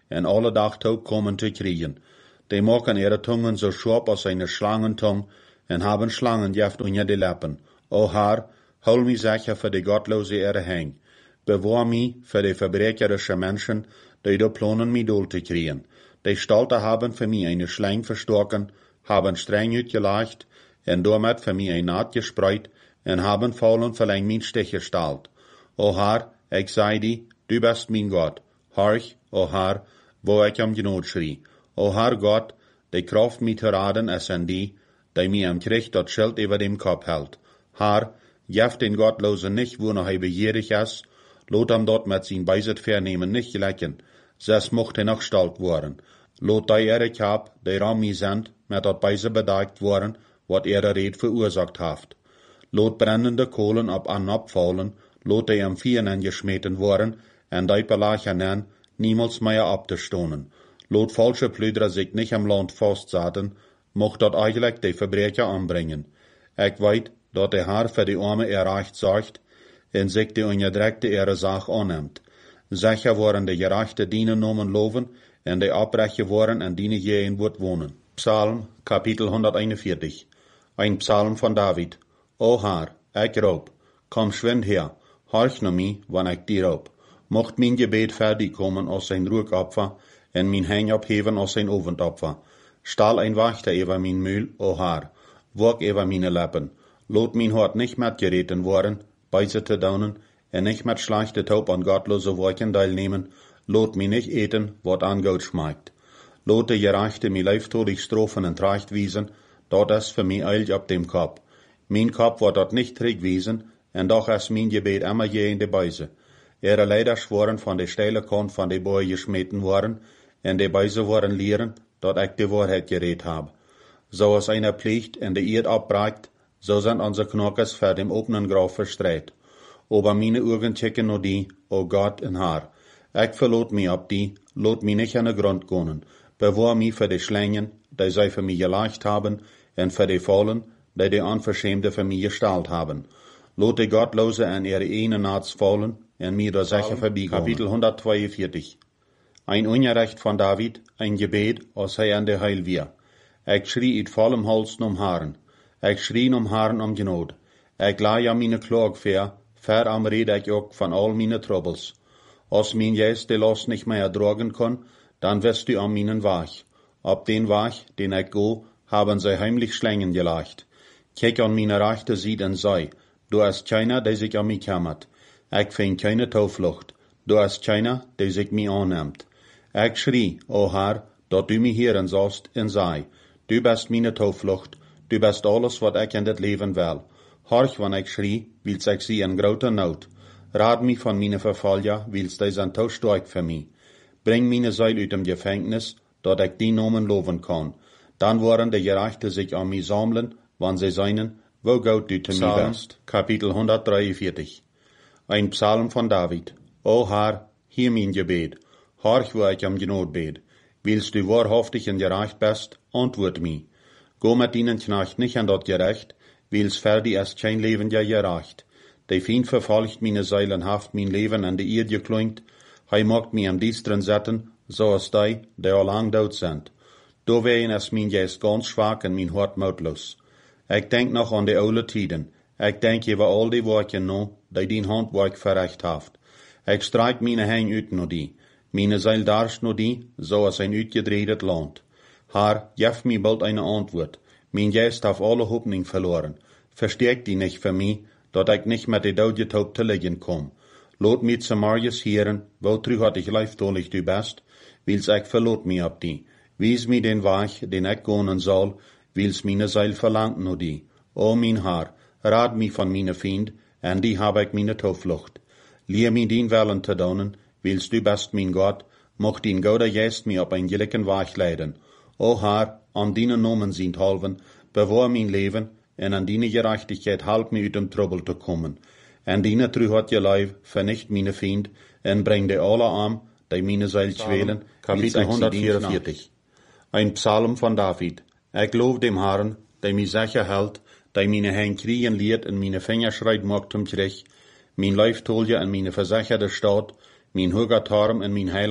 en alle dag taub komen te kriegen. Die maken ihre Tungen so scharf als eine Schlangentong en haben Schlangengift unter die Lippen. O Herr, hol mich sicher für die gottlose Ehre hang. Bewahr mich für die verbrecherische Menschen, die da planen, mich dood zu kriegen. Die Stalte haben für mich eine Schlang verstoken, haben streng uitgelegd, en damit für mich ein Naht gespreut, en haben fallen verlang mein Stich gestalt. O Herr, ich sei die, du bist mein Gott. Horch, o Herr, wo ich am Genot schrie. O Herr Gott, die Kraft mich zu raden, es an die mir am Krieg das Schild über dem Kopf hält. Herr, jef den Gottlosen nicht, wo noch er begierig ist, lot am dort mit sein Beiset vernehmen nicht lecken, ses mocht er noch stalt worden. Lot die Erik hab, die ram mi sind, mit dat Beise bedagt worden, wat ihre Red verursacht haft. Lot brennende Kohlen ab an abfallen, lot die am Vieren geschmeten worden, en die Pelachanen niemals mehr abzustonen. Lot falsche Plüdrer sich nicht am Land festsaten, mocht dat eigentlich die Verbrecher anbringen. Ich weet, dat der Herr für die Arme erreicht sorgt, en sich die Unterdrückte ihre Sache annimmt. Sicher waren die gerechte dienen nomen loven, en die Abbrecher waren en dienen jeen wird wohnen. Psalm, Kapitel 141. Ein Psalm von David. O Herr, ich roep, komm schwind her, horch no mi, wann ich dir roep. Mocht mein Gebet fertig kommen aus sein Ruhigopfer, en mein Hang abheven aus sein Ofendopfer. Stahl ein Wachter über mein Mühl, o Herr, wog über meine Lippen. Lot mein Hort nicht mitgereten worden, Beise zu daunen, en nicht mit schlechte Taub an gottlose Worken teilnehmen, lot mich nicht eten, wat an Gott schmeckt. Lot die Gerechte mi leiftodig Strophen en Tracht wiesen, dort ist für mich eilig ab dem Kopf. Mein Kopf wird dort nicht träg wiesen, en doch ist mein Gebet immer je in de Beise. Ihre leider schworen von de steile Kant von de Boy geschmeten worden, en de Beise waren lehren, dort ich die Wahrheit geredet hab. So als einer pflegt en de Erd abbragt, so sind unsere Knockers vor dem offenen Grab verstreut. Aber meine Augen checken nur die, o Gott in Haar. Ich verlot mich ab die, lot mich nicht an den Grund gehen. Bewahr mich für die Schlängen, die sie für mich geleicht haben, en für die Fallen, die Unverschämte für mich gestellt haben. Lot die Gottlose an ihre eine Nachts fallen, en mir da sicher vorbeigehen. Kapitel 142. Ein Unrecht von David, ein Gebet, als er an der Heil wir. Ich schrie it vollem Hals um Haaren. Ich schrie Haaren um Genot. Ich lei ja meine Klage fair am Rede ich auch von all meine Troubles. Als mein Jes de Last nicht mehr ertragen kann, dann wirst du an meinen Wach. Ab den Wach, den ich go, haben sie heimlich Schlängen gelegt. Kijk an meine rechte Seite und sei, du hast keiner, der sich an mich kümmert. Ich find keine Tauflucht. Du hast keiner, der sich mich annimmt. Ich schrie, o Herr, dat du mich hören sollst und sei, du bist meine Tauflucht, du bist alles, wat ich in dit Leben will. Horch, wann ich schrie, willst ich sie in groter Not. Rad mich von meine Verfallja, willst du sein Tau stark für mich. Bring meine Seil uit dem Gefängnis, dat ich die Nomen loben kann. Dann wollen die Gerechte sich an mich sammeln, wann sie seinen, wo Gott du zu mir bist. Kapitel 143. Ein Psalm von David. O Herr, hier mein Gebet. Horch, wo ich am Genot bet. Willst du wahrhaftig und gerecht bist, antwort mich. Go mit ihnen Knecht nicht an dort gerecht, wils fertig ist kein Leben ja gerecht. Der Feind verfolgt meine Seilenhaft mein Leben an die Erde geklingt, hei macht mich am Dienstren setzen, so als die all lang dood sind. Do wehen es mein Geist ganz schwach und mein Hort mautlos. Ich denk noch an die oude Tiden. Ich denk über all die Worte noch, die dein Handwerk verrecht haft. Ich streik meine Hänge ut no die. Meine Seil darst no die, so als ein uitgedreht Land. Herr, jef mir bald eine Antwort. Mein Geist hat alle Hoffnung verloren. Verstärkt die nicht für mich, dat ich nicht mit der Daude taub zu liegen komm. Lot mich zu Marius hören, wozu hat ich leiftolig du bist, wils ich verlot mich ab die. Wies mir den Weg, den ich gehen soll, wils meine Seil verlangt no die. O mein Herr, rat mich von meine Feind, an die hab ich meine Tauflucht. Lehr mir den Willen zu donen, wils du bist mein Gott, mocht den Gouder Geist mir auf ein gelicken Weg leiden. O Herr, an deinen Nomen sind halven, bewahr mein Leben, en an deine Gerechtigkeit halb mir ut dem Trouble zu kommen. En deine True hat je Leib, vernicht meine Feind, en bring de alle arm, die meine Seil schwelen. Kapitel 144. Ein Psalm von David. Ich lob dem Herrn, der mich sicher hält, der meine Hände kriegen lehrt und meine Finger schreit macht zum Krieg, mein Leif tolje und meine versicherte Stadt, mein hoher Turm und mein Heiland,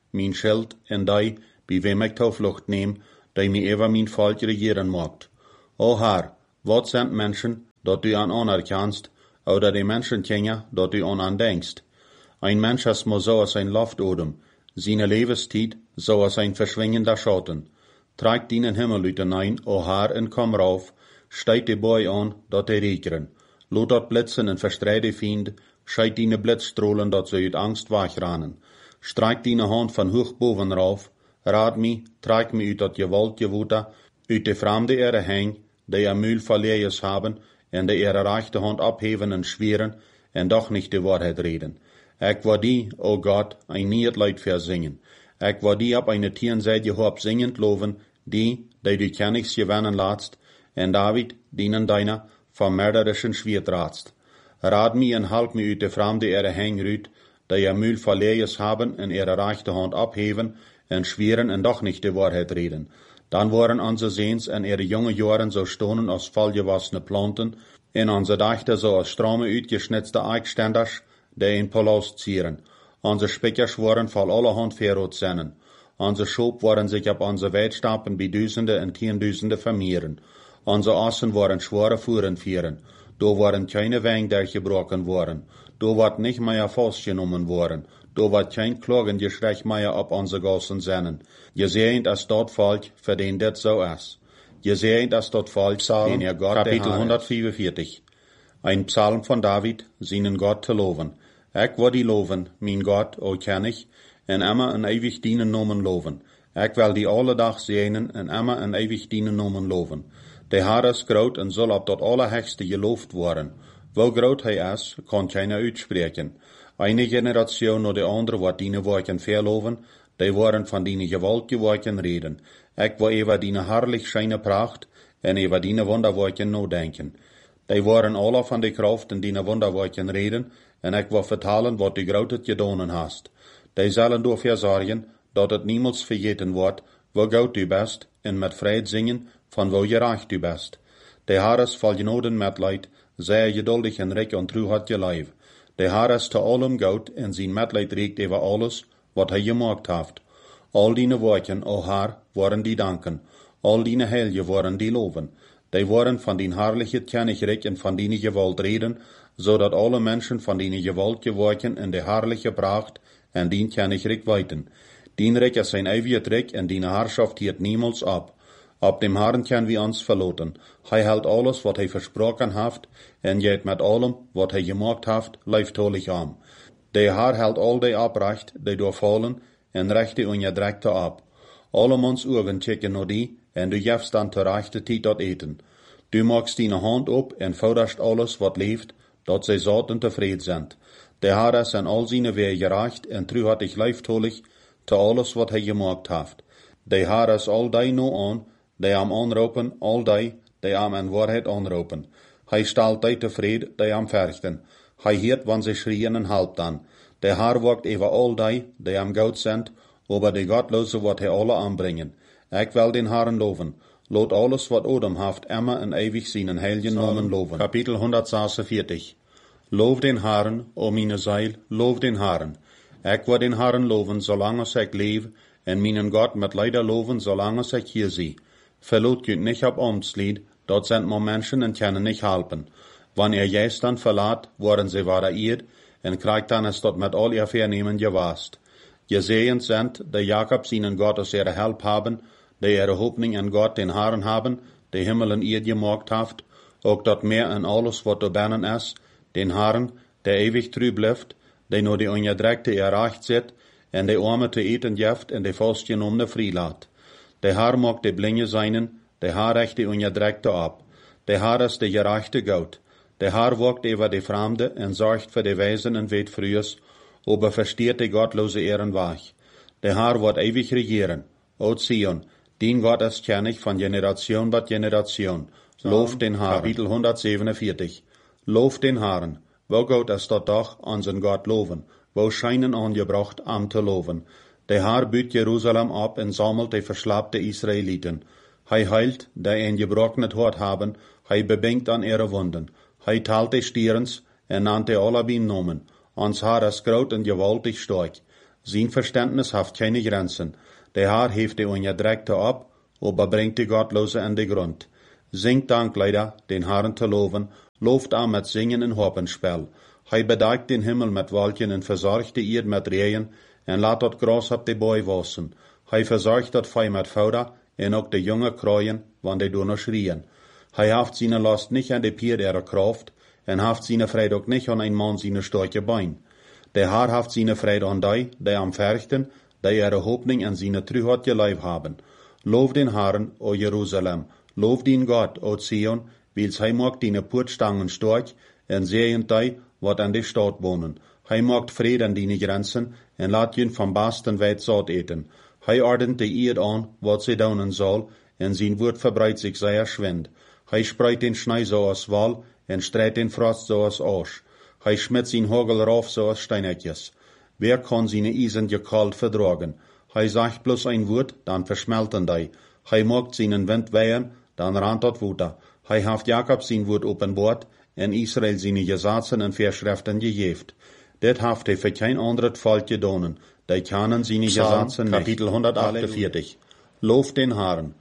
mijn schild en die, bij wem ik toevlucht neem, die mij over mijn volk regieren maakt. O Herr, wat zijn mensen, dat u aan anerkennst, oder die mensen kennen, dat u aan denkst? Ein Mensch is maar zoals een loftodem, zijn levenstijd zoals een verschwingender Schatten. Trag dienen Himmel uit een, o Herr, en kom rauf, steigt die boy aan, dat die rekeren. Laat dat blitsen en verstrijd die Fiend, scheid diene blitzstrolen, dat ze uit angst wegrennen. Streik diene hand van hoog boven rauf, raad mij, trag mij uit dat gewalt gewoete, uit de vreemde ere heen, die een muil verleers hebben, en de ihre rechte hand abheven en schweren, en doch nicht de waarheid reden. Ik wil die, o God, een niet leid verzingen. Ik wil die op eine tienzijde hoop zingend loven, die du kennigs gewennen laatst, en David, dienen deiner, van mörderischen Schwert raadst. Raad mij en help mij uit de vreemde ere heen ruut, die een muil verleers hebben, en ihre rechte hand abheven, en schweren, en doch nicht de waarheid reden. Dan worden onze zeens en ihre jonge jaren zo stonen als volgewassene planten, en onze dachten zo als strome uitgeschnitzte eikstenders, die in Paulus zieren. Onze spikkers worden vol allerhand verrood zennen. Onze schoop worden zich op onze weidstappen bij duizenden en tienduizenden vermehren. Onze assen worden zware voeren vieren. Daar worden keine wijn der gebroken worden. Daar wordt niet meer vastgenomen worden. Daar wordt geen klagengeschrei meer op onze gassen zennen. Je zijnt als dat volk, voor den dit zo is. Je zijnt als dat volk, den er God Kapitel 145. Ein Psalm van David, seinen Gott te loven. Ik wil die loven, mijn God, o ken ik, en immer en eeuwig dienen nomen loven. Ik wil die alle dag zijnen, en immer en eeuwig dienen nomen loven. De Heer is groot en zal op dat allerhegste geloofd worden. Wo groot hij is, kan keiner uitspreken. Eine generation naar de andere wordt dienen werken verloven, die worden van die gewalt geworken reden. Ik wil over die herrlich schijne pracht, en over die wonderwerken nadenken. Die worden alle van de kracht en die wonderwerken reden, en ik wil vertalen wat du groot het gedaan hast. Die zullen dafür zorgen, dat het niemals vergeten wordt, wo groot du best, en met vrede zingen, van wo gerecht du best. De Heer is vol genoden met leid, zeer geduldig en rijk en trouw had je lijf. De Heer is te allem goed, en zijn metleid reikt over alles, wat hij gemaakt heeft. Al die werken, o Heer, worden die danken. Al die heilige worden die loven. Die worden van die herrliche kennigrijk en van die gewalt reden, zodat alle mensen van die gewalt geworken en de herrliche pracht en die kennigrijk weten. Die rijk is zijn eeuwige rijk en die herrschaft hield niemals op. Op dem Herrn können wir ons verlaten. Hij hält alles, wat hij versproken heeft, en geht met allem, wat hij gemaakt heeft, lieftolig aan. De Heer hält al die oprecht, die doorvallen, en recht die ongedrekte op. Alle mans ogen checken naar die, en du gevst dan terechte tijd dat eten. Du maakst die hand op, en vorderst alles, wat leeft, dat zij zout en tevreden zijn. De Heer is en al zijn weer gerecht, en trouw had ik lieftolig, te alles, wat hij gemaakt heeft. De Heer is al die nu aan, die am aanroepen, al die am en waarheid aanroepen. Hij stelt die tevreden, die am verchten. Hij heert, wanneer ze schreien en helpt dan. De Heer wacht over al die am goed zijn, over de godloze wat hij alle aanbrengen. Ik wil den Herrn loven. Laat alles wat odem heeft, immer en eeuwig zijn heilige namen loven. Kapitel 146. Loof den Herrn, o mijn ziel, loof den Herrn. Ik wil den Herrn loven, zolang als ik leef, en mijn God met leider loven, zolang als ik hier zie. Verloot je niet op Amtslied, dat zijn maar mensen en kunnen niet helpen. Wanneer jij dan verlaat, worden ze waardeerd, en krijgt dan es dat met al je vernemen gewast. Gezegend zijn, die Jacob zijn God als ihre help hebben, die ihre hoopning in God den Herrn hebben, die Himmel en Erde gemaakt heeft, ook dat meer en alles wat er binnen is, den Herrn, der ewig true blijft, die nur die ongedrekte erreicht zit, en de arme te eten geeft en de vastgenomen vrijlaat. De Heer maakt de blinde zijnen, de Heer recht de ongedrekte op. De Heer is de gerechte God. De Heer wacht over de vreemde en zorgt voor de wijzen en weet vrees, aber versteert de godloze ehren weg. De Heer wordt eeuwig regeren. O Zion, dien God is kennig van generation tot generation. Loof den Herrn. Kapitel 147. Loof den Herrn. Wo God is dat dag aan zijn God loven. Wo schijnen aangebracht am te loven. De Heer buurt Jeruzalem op en sammelt de verslapte Israëlieten. Hij heilt, die een gebrokenet hart hebben, hij bebenkt aan ihre wonden. Hij teilt de stierens en nannt de alle bij nomen. Ons Heer is groot en gewaltig sterk. Sein Verständnis haft keine Grenzen. Der Herr heeft die Ungedreckte ab, aber bringt die Gottlose an den Grund. Singt Dank, leider, den Herrn zu loben, lobt an mit Singen und Harpenspiel. Hij bedeckt den Himmel mit Wolken und versorgt die Erde mit Regen, en laat dat Gras op de boy wassen. Hij versorgt dat Vieh mit Futter, en ook de junge Kruien, wann die door nog schrien. Hij haft seine Last nicht an de Pier ihrer Kraft, en haft seine Freude ook nicht an ein Mann seine starke Bein. Der Herr haft seine Freude an die am Verchten, die ihre Hoffnung an seine Trüheit geleib haben. Lof den Herrn, o Jerusalem, lof den Gott, o Zion, wils hij macht deine Portstangen stark, en sehend die, wat an de Stadt wohnen. Hij macht Frieden an deine Grenzen, en laat jün vom Basten weit saat eten. Hij ordent de Erde an, wat sie daunen soll, en zijn Wort verbreitet sich sehr schwind. Hij spreit den Schnee so als Wal, en streit den Frost so als Asch. Hij schmidt zijn Hagel rauf so als Steinetjes. Wer kann seine Eisen kalt vertragen? Hij sagt bloß ein Wort, dann verschmelten die. Hij macht seinen Wind wehen, dann rannt dat Wuter. Hij haft Jakob sein Wort openbaart, en Israel seine Gesetze en Verschriften gegeft. Dit haft hij für kein anderes Volk gedonen. Die kennen seine Gesetze nicht. Kapitel 148. Loft den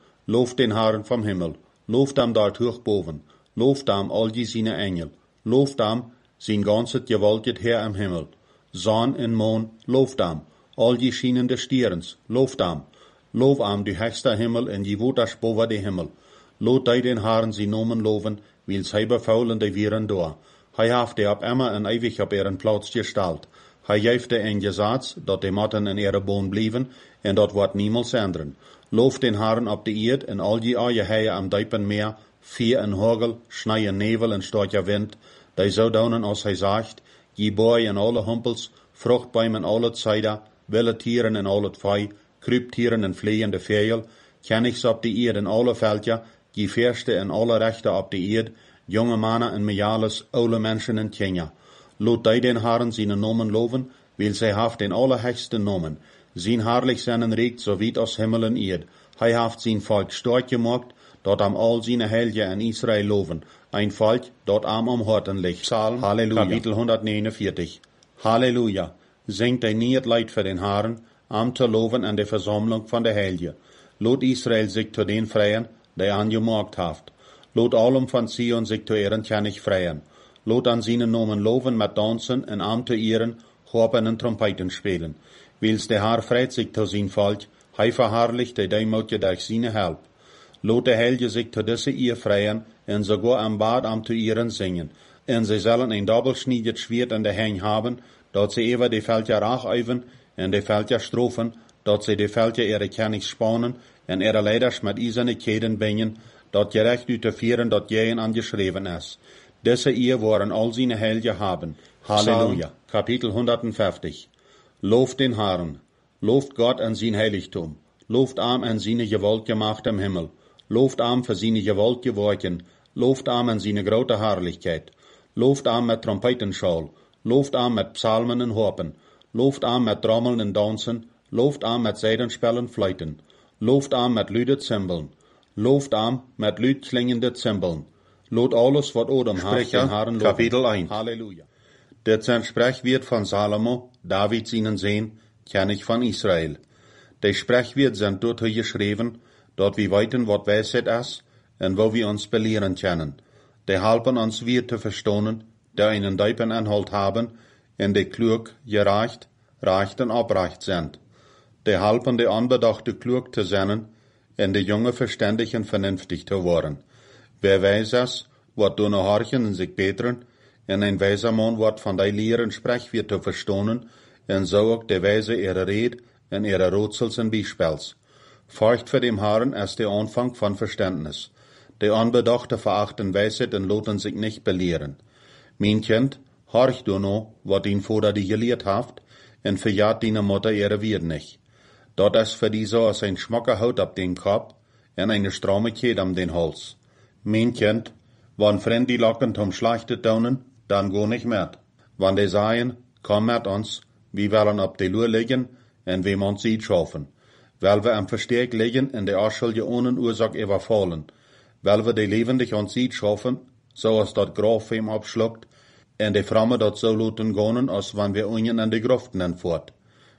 Herrn vom Himmel. Loft am dort hoch boven. Loft am all die seine Engel. Loft am sein ganzes gewaltet Herr am Himmel. Sonn en Mond, loft am. All die schienende Stierens, loft am. Lof am die höchste Himmel en die wotas boven de Himmel. Lot die den Herrn sie nomen loven, wils hij befaulen de vieren door. Hij haft de op immer en ewig op ihren Platz gestalt. Hij geeft de een Gesetz, dat de matten in ihre Boon blijven, en dat wordt niemals ändern. Loof den Herrn op de Erd, en al die aie heie am diepen Meer, vier en hagel, schnee en nevel en starker wind, die zo daunen als hij zegt, je boy en alle humpels, vruchtbäumen alle Zeider, wilde tieren en al het vee, kruiptieren en vliegende vegel, kennigs op de Erd en alle veldja, je verste en alle rechte op de Erd, jonge mannen en mejales, oude mensen en kinderen. Lot die den Herrn seine Nomen loven, weil zij haft den allerhöchsten Nomen. Zijn herrlich seinen regt so weit aus Himmel en Erd. Hij haft zijn Volk stark gemacht, dat am all seine Helge in Israel loven. Ein Volk, dat am Horten liegt. Psalm, Halleluja. Kapitel 149. Halleluja. Singt ein niet Leid für den Herrn, am te loven an der Versammlung von der Helge. Lot Israel sich zu den freien, der angemacht haft. Lot allem von Zion sich zu ehren König freien. Lot an seinen Nomen loven mit Dansen en am te ehren, Harpen en Trompeten spelen. Wils der Herr freut sich zu sein Volk, hij verherrlicht de Deimutje durch seine Help. Lot de Helge sich zu diese Ehr freien, en sogar am Bad am te ehren singen. En sie sollen ein doppelschneidiges Schwert in der Hand haben, dat sie über die Felder racheiven, en die Felder strofen, dat sie die Felder ihre Königs spannen, en ihre Leiders mit eiserne Keden bingen, dat gerecht uitvieren dat jeen angeschreven is. Diese Ehe waren all seine Helge haben. Halleluja. Kapitel 150. Loft den Herrn. Loft Gott an sein Heiligtum. Loft am an seine Gewalt gemacht im Himmel. Loft am für seine Gewalt geworken. Loft am an seine große Herrlichkeit. Loft am mit Trompetenschall. Loft am mit Psalmen und Harpen. Loft am mit Trommeln und Dansen. Loft am mit Seidenspellen Fleuten. Loft am mit lüde Zimbeln. Loft am mit lüd klingende Zimbeln. Lot alles, wat Odem hat, den Herrn loben. Kapitel 1. Halleluja. Der Sprechwort von Salomo, David seinen Sohn, König von Israel. Der Sprechwort sind dort geschrieben, dort wir weiten, wat Weisheit ist, und wo wir uns belehren können. Die helfen uns wir zu verstehen, die einen tiefen Inhalt haben, und die klug, gerecht, recht und abrecht sind. Die helfen die Anbedachte klug zu sein, und die Junge verständig und vernünftig zu werden. Wer weiß es, wat du noch horchen und sich beteren, en ein weiser Mann wird von der Lehren Sprechwort zu verstehen, en so auch der Weise ihre Red en ihre Rätsels und Beispiels. Furcht für dem Herrn ist der Anfang von Verständnis. Die Anbedachte verachten Weisheit und loten sich nicht belehren. Mein Kind, horch du noch, wat ihn Vater die gelehrt haft, en verjagt deine Mutter ihre Wied nicht. Dort ist für die so als ein schmacker Haut ab den Kopf en eine stramme Kette am den Hals. Mein Kind, wann Freund die Locken zum Schlachtet daunen, dann go nicht mehr. Wann die sagen, komm mit uns, wir wollen ab die Lur liegen, en wem uns sieht schaffen. Weil wir am Versteck liegen, in der Aschulje ohne Ursache überfallen. Weil wir die lebendig uns sieht schaffen, so als dort Graf ihm abschluckt, en die Framme dort so luten gonen, als wann wir unien an die Gruften entfort.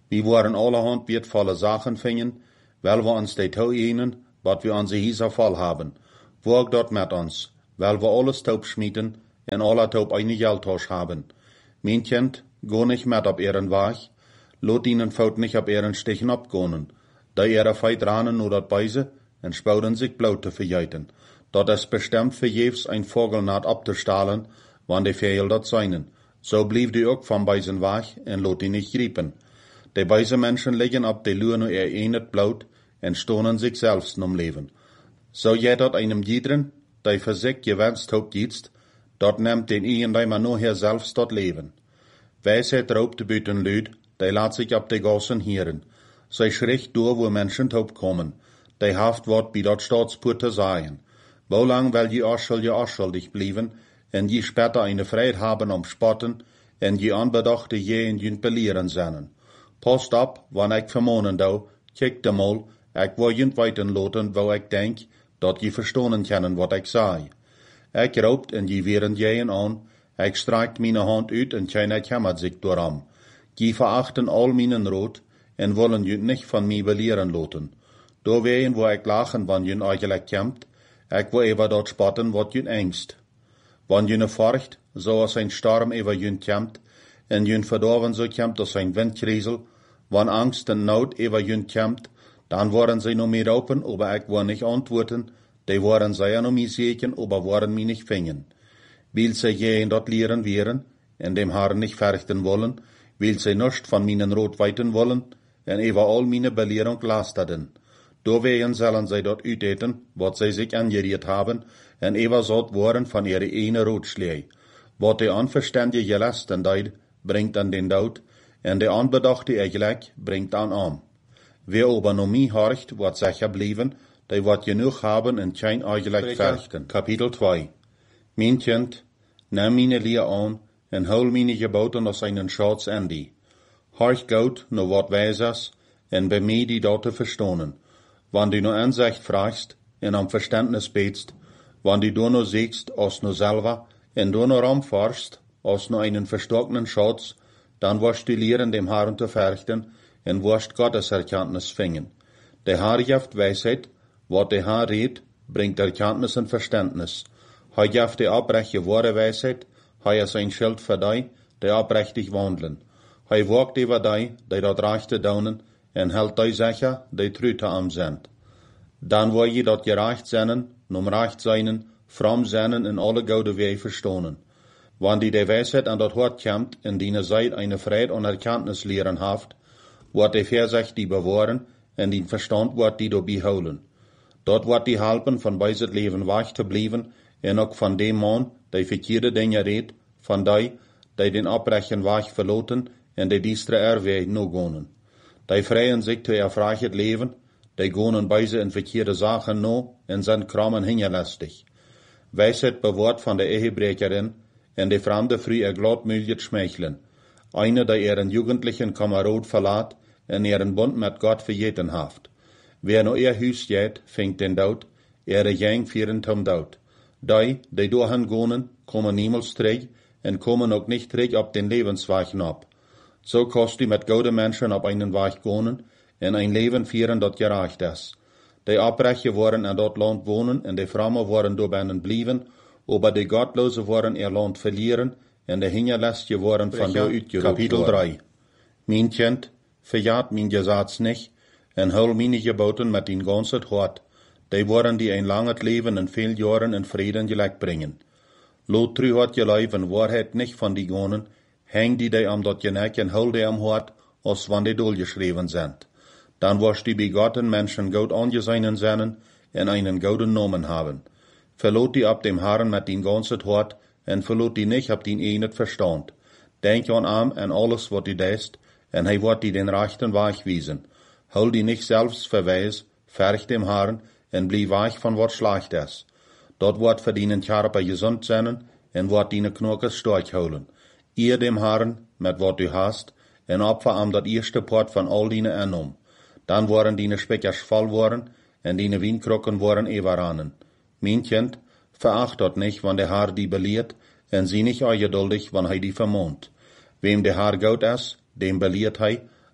Wir waren allerhand wertvolle Sachen fingen, weil wir uns die Tau ihnen, wat wir unsere Häuser voll haben. Wog dort mit uns, weil wir alles taub schmieden en aller taub eine Geldtasch haben. Mein Kind, go nicht mit auf ihren Weg, lot ihnen Faut nicht auf ihren Stichen abgonen, da ihre Feit ranen nur dat Beise en spouden sich bloot te verjeiten. Dat is bestimmt verjeefs ein Vogelnaad abzustahlen, wann die Vögel dat seinen. So blieb die ook van Beisen Weg en lot die nicht griepen. Die Beise Menschen liegen ab die Lüne ihr enet bloot en stonen sich selbst nom Leben. So je dat einem jiedren, die für sich gewenst haupt jiedst, dat nimmt den ien die man nur her selbst dat Leben. Weisheit raubt büten Lüd, die laat sich ab die Gassen hieren. Sei schricht door wo Menschen taub kommen, die haft wat bei dat Staatspurte sagen. Wo lang will je arschuldig blieben, en je später eine Freiheit haben spotten, en je anbedachte je in jünt belieren sennen. Post ab, wann ik vermonen dau, kijk de mal, ik wil jünt weiten loten, wo ik denk, dat je verstonen kennen wat ik zei. Ik raubt en je weren jeën aan, ik streikt meine hand uit en keiner kämmert sich doram. Je verachten all meinen Rot, en wollen jünt nicht von mir belieren loten. Do wehen, wo ik lachen, wann jünt eigentlich kämmt, ik wil ever dort spotten, wat jünt engst. Wann jüne forcht, so als ein Sturm ever jünt kämmt, en jünt verdorven so kämmt als ein Windkriesel, wann Angst en Not ever jünt kämmt, dann waren sie no mir open, aber ich war nicht antworten, die waren sie ja no mir seken, aber waren mir nicht fingen. Will sie je in dort lehren wären, en dem Haar nicht verrichten wollen, will sie nicht von meinen Rot weiten wollen, en ever all meine Belehrung lasterten. Do wehen sollen sie dort uiteten, wat sie sich angeriert haben, en ever sort worden von ihre eine Rotschlei. Wat die unverständige gelasten deid, bringt an den Dood, en de anbedachte Egelijk bringt an arm. Wer aber no mi horcht, wat sicher blieben, die wat genug haben en kein Egelijk verrichten. Kapitel 2. Mein Kind, nimm meine Lehr an, en hol meine Geboten aus einen Schatz an die. Horch gut, no wat weisers, en bei mir die dort verstonen. Wann du no Ansicht fragst, en am Verständnis betst, wann du no siehst, aus no selber, en du no ramforschst, aus no einen verstockenen Schatz, dann wirst du lehren, dem Herrn zu verrichten, en wirst Gottes Erkenntnis fingen. Der Herr gibt Weisheit, wat der Herr redet, bringt Erkenntnis und Verständnis. Hij gibt die abbreche wahre Weisheit, hij is ein Schild für die, die abrechtig wandeln. Hij wacht über die dat rechte daunen, en hält die sicher, die trüte am sind. Dann wil je dat gerecht zijn, nom recht zijn, fromm zijn in alle goude wei verstonen. Wann die Weisheit an dat Hort kommt, in die Zeit eine Freude und Erkenntnis lehren haft, wird die Versicht die bewahren, en die Verstand wird die do beholen. Dort wird die helpen, von beiset Leben wach zu bleiben, en ook von dem Mann, die verkeerde Dinge redt, von die den abbrechen wach verloten, en die diestre Erweg no gonen. Die freien sich zu erfreichet Leben, die gonen beise in verkeerde Sachen no, en sind krammen hingerlästig. Weisheit bewahrt von der Ehebrecherin, en die fremde früh gladmütig schmeicheln. Eine, die ihren jugendlichen Kamerad verlat, en ihren Bund mit Gott verjeten haft. Wer no ihr Hüs jet, fängt den Dood, ihre Jeng vieren zum Dood. Die dahin gonen, kommen niemals terug, en kommen ook nicht terug op den Lebensweg ab. So kost die mit gute Menschen op einen Weg gonen, en ein Leben führen, dat gerecht is. Die Abbrecher waren in dat Land wohnen, en die Frommen waren doorbinnen blieben, aber die Gottlosen waren ihr Land verlieren, en die Hingerlästige waren von der uitgeroepen. Kapitel 3. Mein Kind, verjaat mein Gesetz nicht, en hol meine Geboten mit den ganzen Hort. Die waren die ein langes Leben in vielen Jahren in Frieden gelegt bringen. Lot trü hat gelei, wenn Wahrheit nicht von die gonen, häng die am dort geneck en hol die am Hort, als wann die durchgeschrieben sind. Dann wirst die begotten Menschen gut angesehen sein, en einen guten Namen haben. Verlot die ab dem Herrn mit den ganzen Hort, en verlot die nicht ab den einen Verstand. Denk an ihm en alles, wat die deist, en hij wird die den rechten Weg wiesen. Hol die nicht selbst verweis, ferch dem Herrn, en blieb weich von wat schlecht is. Dort wird verdienen Körper gesund sein, en wird die Knochen stark holen. Ihr dem Herrn, mit wat du hast, en opfer am dat erste Port von all die annom. Dann waren die Speckers voll worden, en die Wienkrocken waren everanen. Mein Kind, veracht dort nicht, wann der Herr die belehrt, en sie nicht ungeduldig, wann hij die vermont. Wem der Herr gut is, dem belehrt hij,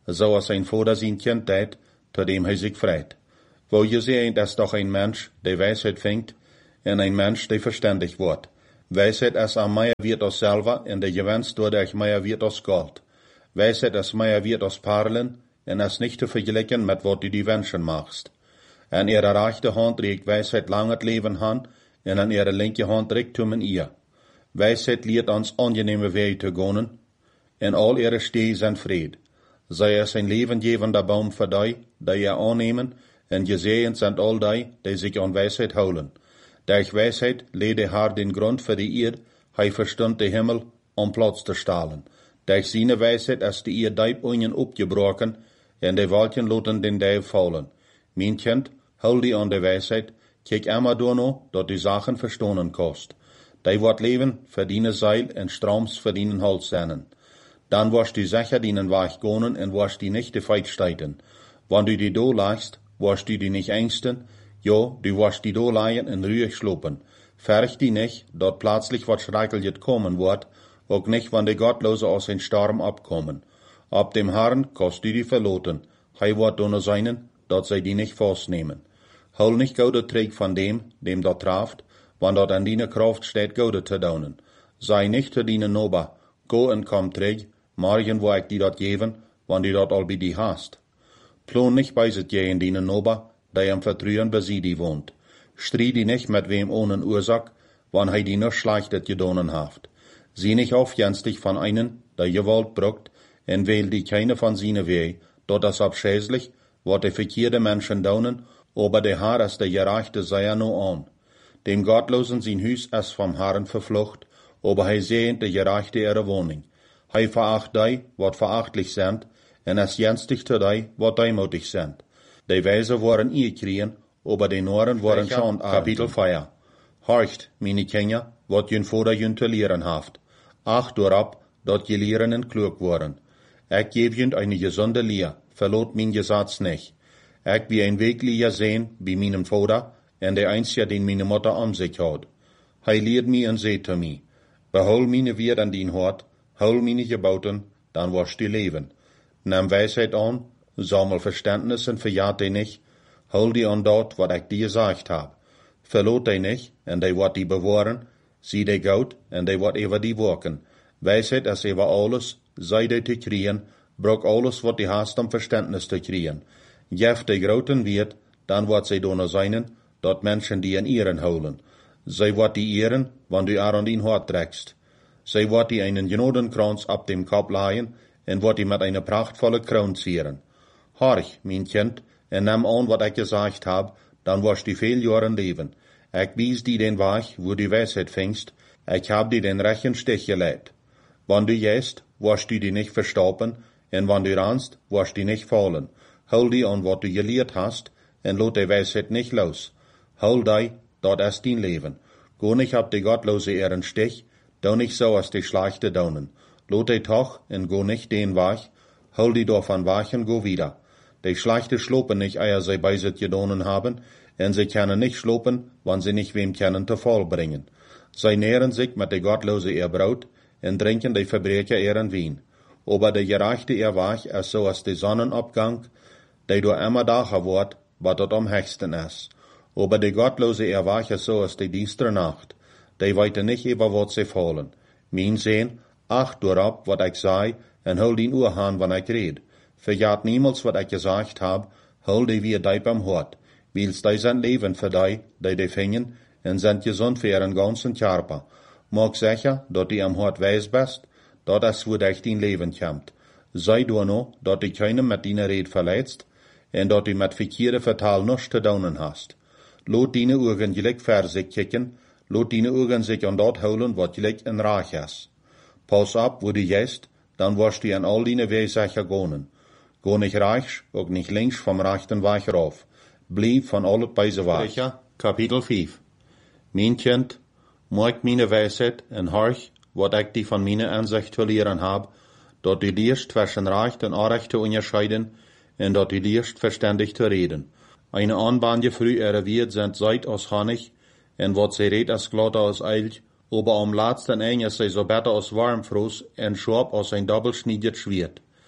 so als ein Vater sein Kind tät, zu dem sich freut. Wo je sehen, dass doch ein Mensch, der Weisheit fängt, und ein Mensch, der verständig wird. Weisheit es am mehr wird als selber, und der Gewinst dadurch mehr wird als Gold. Weisheit es mehr wird als Perlen, und es nicht zu vergleichen mit was du die Menschen machst. An ihrer rechten Hand trägt Weisheit langes Leben an, und an ihrer linken Hand Reichtum in ihr. Weisheit lehrt uns angenehme Wege zu gehen, und all ihre Stege sind Fried. Sei es ein lebengebender Baum für die, die ihr annehmen, und gesegnet sind all die sich an Weisheit holen. Durch Weisheit legt der Herr den Grund für die Erde, hij verstund den Himmel, Platz zu stellen. Durch seine Weisheit ist die Erde diep unten abgebrochen, und die Wolken loten den Däu fallen. Mein Kind, hol die an der Weisheit, kijk immer durch, dat die Sachen verstanden kost. Die wird leben für deine Seil und Stroms für deinen Hals sein. Dann wirst du sicher deinen Weg gehen und wirst die nicht feit steiten. Wenn du die do lagst, wirst du die nicht ängsten, ja, du wirst die do liegen und ruhig schlupen. Fürcht die nicht, dort plötzlich was Schreckliches kommen wird, auch nicht, wenn die Gottlose aus den Sturm abkommen. Ab dem Herrn kannst du die verloten, hij wird donner seinen, dort sie die nicht festnehmen. Hol nicht gaude Träg von dem dort traft, wann dort an deine Kraft steht, gaude zu daunen. Sei nicht zu deinen Nober, go und komm Träg, morgen wo ich die dort geben, wann die dort all bei die hast. Plon nicht beiset je in deinen Nober, der am Vertrühen bei sie die wohnt. Strie die nicht mit wem ohne Ursache, wann hij die nur schlechtet gedonen haft. Sieh nicht aufjenstig von einen, der Gewalt bruckt, und wähl die keine von seine Weh, dort das abschäßlich, wat die verkehrte Menschen daunen, aber der Herr ist der Gerechte sei er no an. Dem Gottlosen sein Hüs ist vom Herrn verflucht, aber hij sehnt der Gerechte ihre Wohnung. Hij veracht die, wat verachtlich sind, und es jenstig zu die, wat demutig sind. Die Weise waren ihr kriegen, aber die Noren waren schon Kapitel 4. Horcht, meine Kinder, wat jün Vater jün zu lehren haft. Acht durab, dat je lehren en klug worden. Ich geb jün eine gesunde Lehr, verlot mein Gesetz nicht. Ich wie ein Weglicher sehen, wie meinem Vater, und der einzige, den meine Mutter an sich hat. Hij lehrt mir und seht zu mir, behol meine Wert an den Hort, hol meine Gebauten, dann wirst du leben. Nimm Weisheit an, sammel Verständnis und verjagt dich nicht, hol die an dort, wat ich dir gesagt hab. Verlot dich nicht, und die wird die bewahren, sieh dich gut, und die wird über die wirken. Weisheit ist über alles, sei dich zu kriegen, brauch alles, wat die hast, um Verständnis zu kriegen. Jef die groten wird, dann wird sie donner seinen, dort Menschen die in Ehren holen. Sie wird die Ehren, wann du an den Hort trägst. Sie wird die einen Gnodenkranz ab dem Kopf leihen, und wird die mit einer prachtvollen Krone zieren. Horch, mein Kind, und nimm an, wat ich gesagt hab, dann wirst du viel Jahren leben. Ich wies dir den Weg, wo du Weisheit fängst, ich hab dir den rechten Stich gelegt. Wann du gehst, wirst du die nicht verstauben, und wann du rannst, wirst du nicht fallen. Hol die an, wat du gelehrt hast, und lot die Weisheit nicht los. Hol die, dort ist dein Leben. Go nicht ab die gottlose ihren Stich, do nicht so als die schlechte daunen. Lot die toch, und go nicht den Weg, hol die davon Weg und go wieder. Die schlechte schlopen nicht, eher sie bei sich gedonen haben, und sie können nicht schlopen, wann sie nicht wem kennen zu Fall bringen. Sie nähren sich mit der gottlose ihr Braut, und trinken die Verbrecher ihren Wein. Aber der Gerechte ihr Weg ist so als der Sonnenabgang, der du immer dacher wird, was dort am höchsten ist. Aber der Gottlose ihr Weg ist so als die dienstere Nacht, die weite nicht über was sie fallen. Mein Sehn, acht durab, wat ich sei, und hol den Uhr an, wann ich red. Verjagt niemals, wat ich gesagt hab, hol die wie deib am Hort, weils die sind Leben für die fingen, und sind gesund für ihren ganzen Körper. Mag sicher, dat die am Hort weiß bist, dat es wo dich dein Leben kommt. Sei du no, dat die keinem mit deiner Red verletzt, und dat die mit verkehrte Vertal nichts zu daunen hast. Lot deine Augen gleich für sich kicken, lot deine Augen sich an dort holen, wat gleich in Reich ist. Pass ab, wo du gehst, dann wirst du an all deine Wege sicher gehen. Go nicht rechts, auch nicht links vom rechten Weg rauf. Blieb von allen beise Weg. Kapitel 5. Mein Kind, mag meine Weisheit und horch, wat ich die von meiner Ansicht zu lehren hab, dat du lernst zwischen Recht und Unrecht zu unterscheiden, und dat du lernst verständig zu reden. Eine Anbanje früh erwirt sind Seid aus Honig, und wat sie redt als glatter aus Eilch, aber am letzten Ende ist sie so besser aus Warmfrost und scharf aus ein doppelschneidiges Schwert.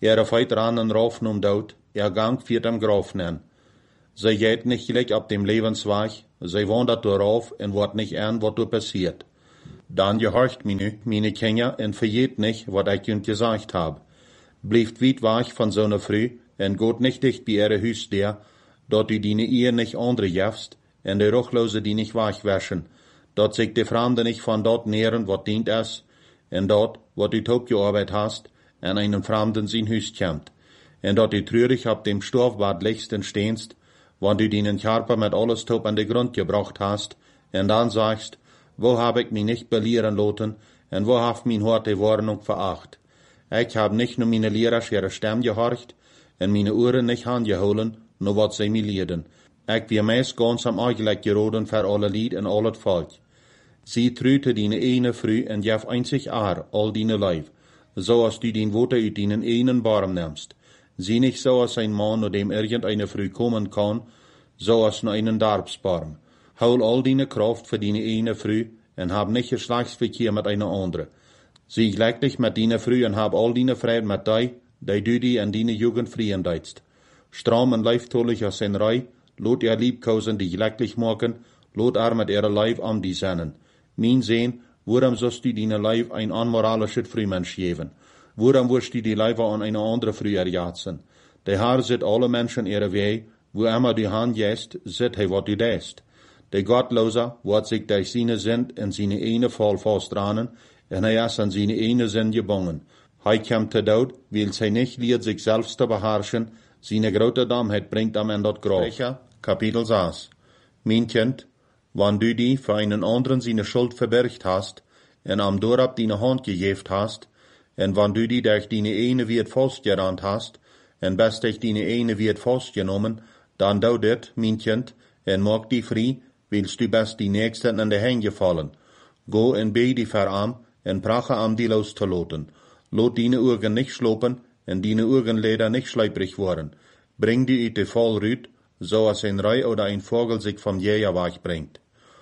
Feit rannen raufen Dood, Gang viert am Graf nen. Sie geht nicht gleich ab dem Lebensweg, sie wandert darauf und wordt nicht an, wat passiert. Dann gehorcht meine Kinder, und verjeht nicht, wat ich jünt gesagt hab. Blieft weit weg von so einer Früh, und geht nicht dicht bei ihre Hüs der, dort die deine Ehe nicht andere jefst, und die Ruchlose die nicht wegwaschen, dort sich die Fremde nicht von dort nähren, wat dient es, und dort, wat die Taub gearbeitet hast, an einen Fremden sein Hüs kommt, und dort die trürig ab dem Stoffbad liegst und stehnst, wann du deinen Körper mit alles Taub an den Grund gebracht hast, und dann sagst, wo hab ich mich nicht belehren lassen, und wo haft mein Hort die Warnung veracht. Ich hab nicht nur meine Lehrer ihre Stimme gehorcht, und meine Ohren nicht angeholen, nur wat sie mir lehrten. Ich wie meist ganz am Eigelegt geraten für alle Lied und all het Volk. Sie trüte deine eine Früh und jef einzig all deine Leib, so als du den Worte uit deinen einen Barm nimmst. Sie nicht so als ein Mann, nur dem irgendeine Früh kommen kann, so als nur einen Darbsbarm. Hol all deine Kraft für deine eine Früh und hab nicht Geschlechtsverkehr mit einer andere. Sie gleich dich mit deine Früh und hab all deine Freude mit dir, du die an deine Jugend frieren deitst. Stram und leiftolig aus sein Rei, lot ihr Liebkosen die gleich machen, lot mit ihrer Leib am die sennen. Mein Sehn, warum sollst du deine Leib ein unmoralisches Frühmensch geben? Warum wirst du die Leiber an eine andere Früh erjatzen? Der Herr sieht alle Menschen ihre Weh, wo immer die Hand jest, sieht er, wat du dest. Der Gottloser wird sich durch seine Sünd in seine eine Fall festdrahnen, und er ist an seine eine Sünd gebunden. Er kommt zu Tod, weil sie nicht lehrt, sich selbst zu beherrschen, seine große Dummheit bringt am Ende das Grab. Sprecher, Kapitel 6. Mein Kind, wenn du die für einen anderen seine Schuld verbirgt hast, und am Dorab deine Hand gegeben hast, und wenn du die durch deine eine wird festgerannt hast, und best durch deine eine wird festgenommen, dann dau dit, mein Kind, und mag die frei, willst du best die Nächsten in die Hände fallen. Go und bey die verarm, und prache am die loszulassen. Lot deine Augen nicht schlopen, und deine Augenlider nicht schleiprig worden. Bring die uit de Fall rüt, so als ein Rei oder ein Vogel sich vom Jäger wegbringt.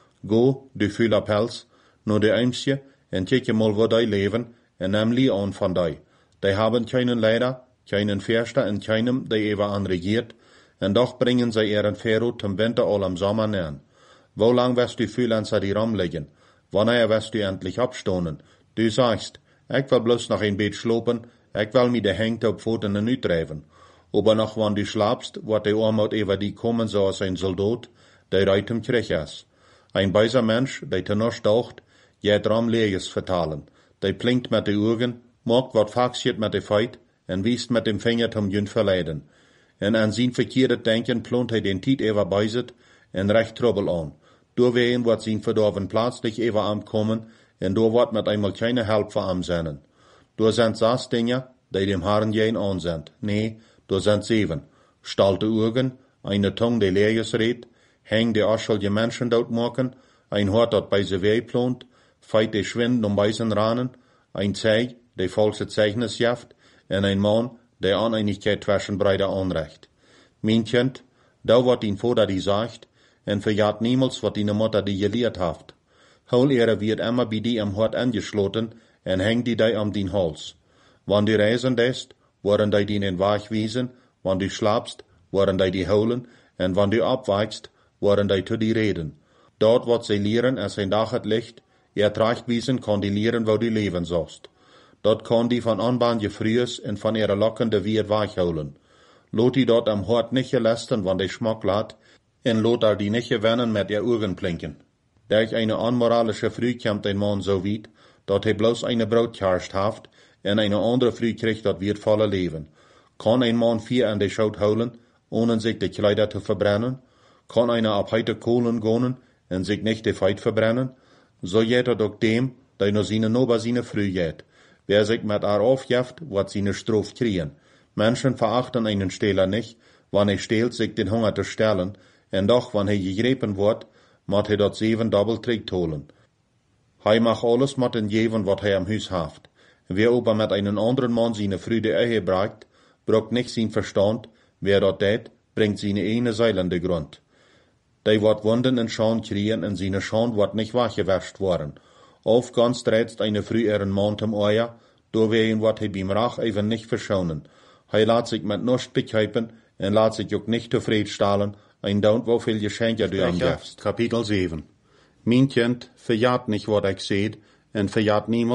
Go, du fühler Pelz, nur de Eimsje, und kicke mal wo dei leben, und nimm li an von dei. Die haben keinen Leider, keinen Förster und keinem, der ewer anregiert, und doch bringen sie ihren Verrot zum Winter all am Sommer nähen. Wo lang wirst du Fühlenzer die rumlegen? Wanneer wirst du endlich abstonen? Du sagst, ich will bloß noch ein Bett schlopen, ich will mir de Hengte op Pfoten uitdrijven. Aber noch wann du schlapst, wird der Armut über die kommen, so als ein Soldat, der reit im Krieg ist. Ein beiser Mensch, der tenor staucht, geht ram Leges vertalen. Der blinkt mit de Augen, macht wat faxiert mit de Feit, und wiest mit dem Finger zum Jünd verleiden. Und an sein verkehrtes Denken plont den Tiet ewer beiset, und recht Trouble an. Doorwegen wird sein verdorven plötzlich ewer ankommen, und do wird mit einmal keine Help für am sennen. Do sind 6 Dinge, die dem Herrn jen an sind. Nee, do sind 7. Stalte Augen, eine Tongue, die Leges redt, häng die aschelge Menschen dort machen, ein Hort, dat bei se weh plont, feit die Schwind beisen ranen, ein Zeig, der falsche Zeichnis jaft, und ein Mann, der Uneinigkeit zwischen Breiter anrecht. Mein Kind, da wird ihn Vater die sagt, und verjagt niemals, wat deine Mutter die gelehrt haft. Hol ihre wird immer bei die am Hort angeschloten, und häng die dei am din Hals. Wann du reisen dest, worden dei die in Weg wiesen, wann du schlapst, worden dei die holen, und wann du abweichst, worden dei zu die reden. Dort wird sie lehren, als ein Dach het Licht, tracht wiesen kann die lehren, wo du leben sollst. Dort kann die von Anbahn gefrühes und von ihrer lockende Wirt weichholen. Lot die dort am Hort nicht gelästern, wann die Schmack lat, und lot er die nicht gewinnen mit ihr Augen blinken. Durch eine unmoralische Früh kommt ein Mann so weit, dat hij bloß eine Brotkarst haft, und eine andere Früh kriegt dat wird volle Leben. Kann ein Mann 4 an die Schaut holen, ohne sich die Kleider zu verbrennen? Kann einer ab heute Kohlen gehen und sich nicht die Feit verbrennen? So geht doch dem, der nur seine Nober seine Früh geht. Wer sich mit er aufjeft, wird seine Strof kriegen. Menschen verachten einen Stehler nicht, wann er stehlt, sich den Hunger zu stellen, und doch, wann er gegriffen wird, moet er dort 7 Doppeltrick holen. Hij mag alles mit den geben, wat hij am Hus haft. Wer aber mit einem anderen Mann seine Früde Ehe braucht, braucht nicht sein Verstand, wer dort tät, bringt seine eine Seil an den Grund. Die wird Wunden in Scham kriegen, und seine Scham wird nicht weggewaschen worden. Auf ganz trätst eine Früh ihren Mann zum Eier, doorwegen wird er beim Rach even nicht verschonen. Hij laat zich met nichts begrijpen en laat zich ook nicht tevreden stellen en dank woveel geschenken du hem gevst. Kapitel 7. Mijn kind, verjaat nicht wat ik zeed, en verjaat niemals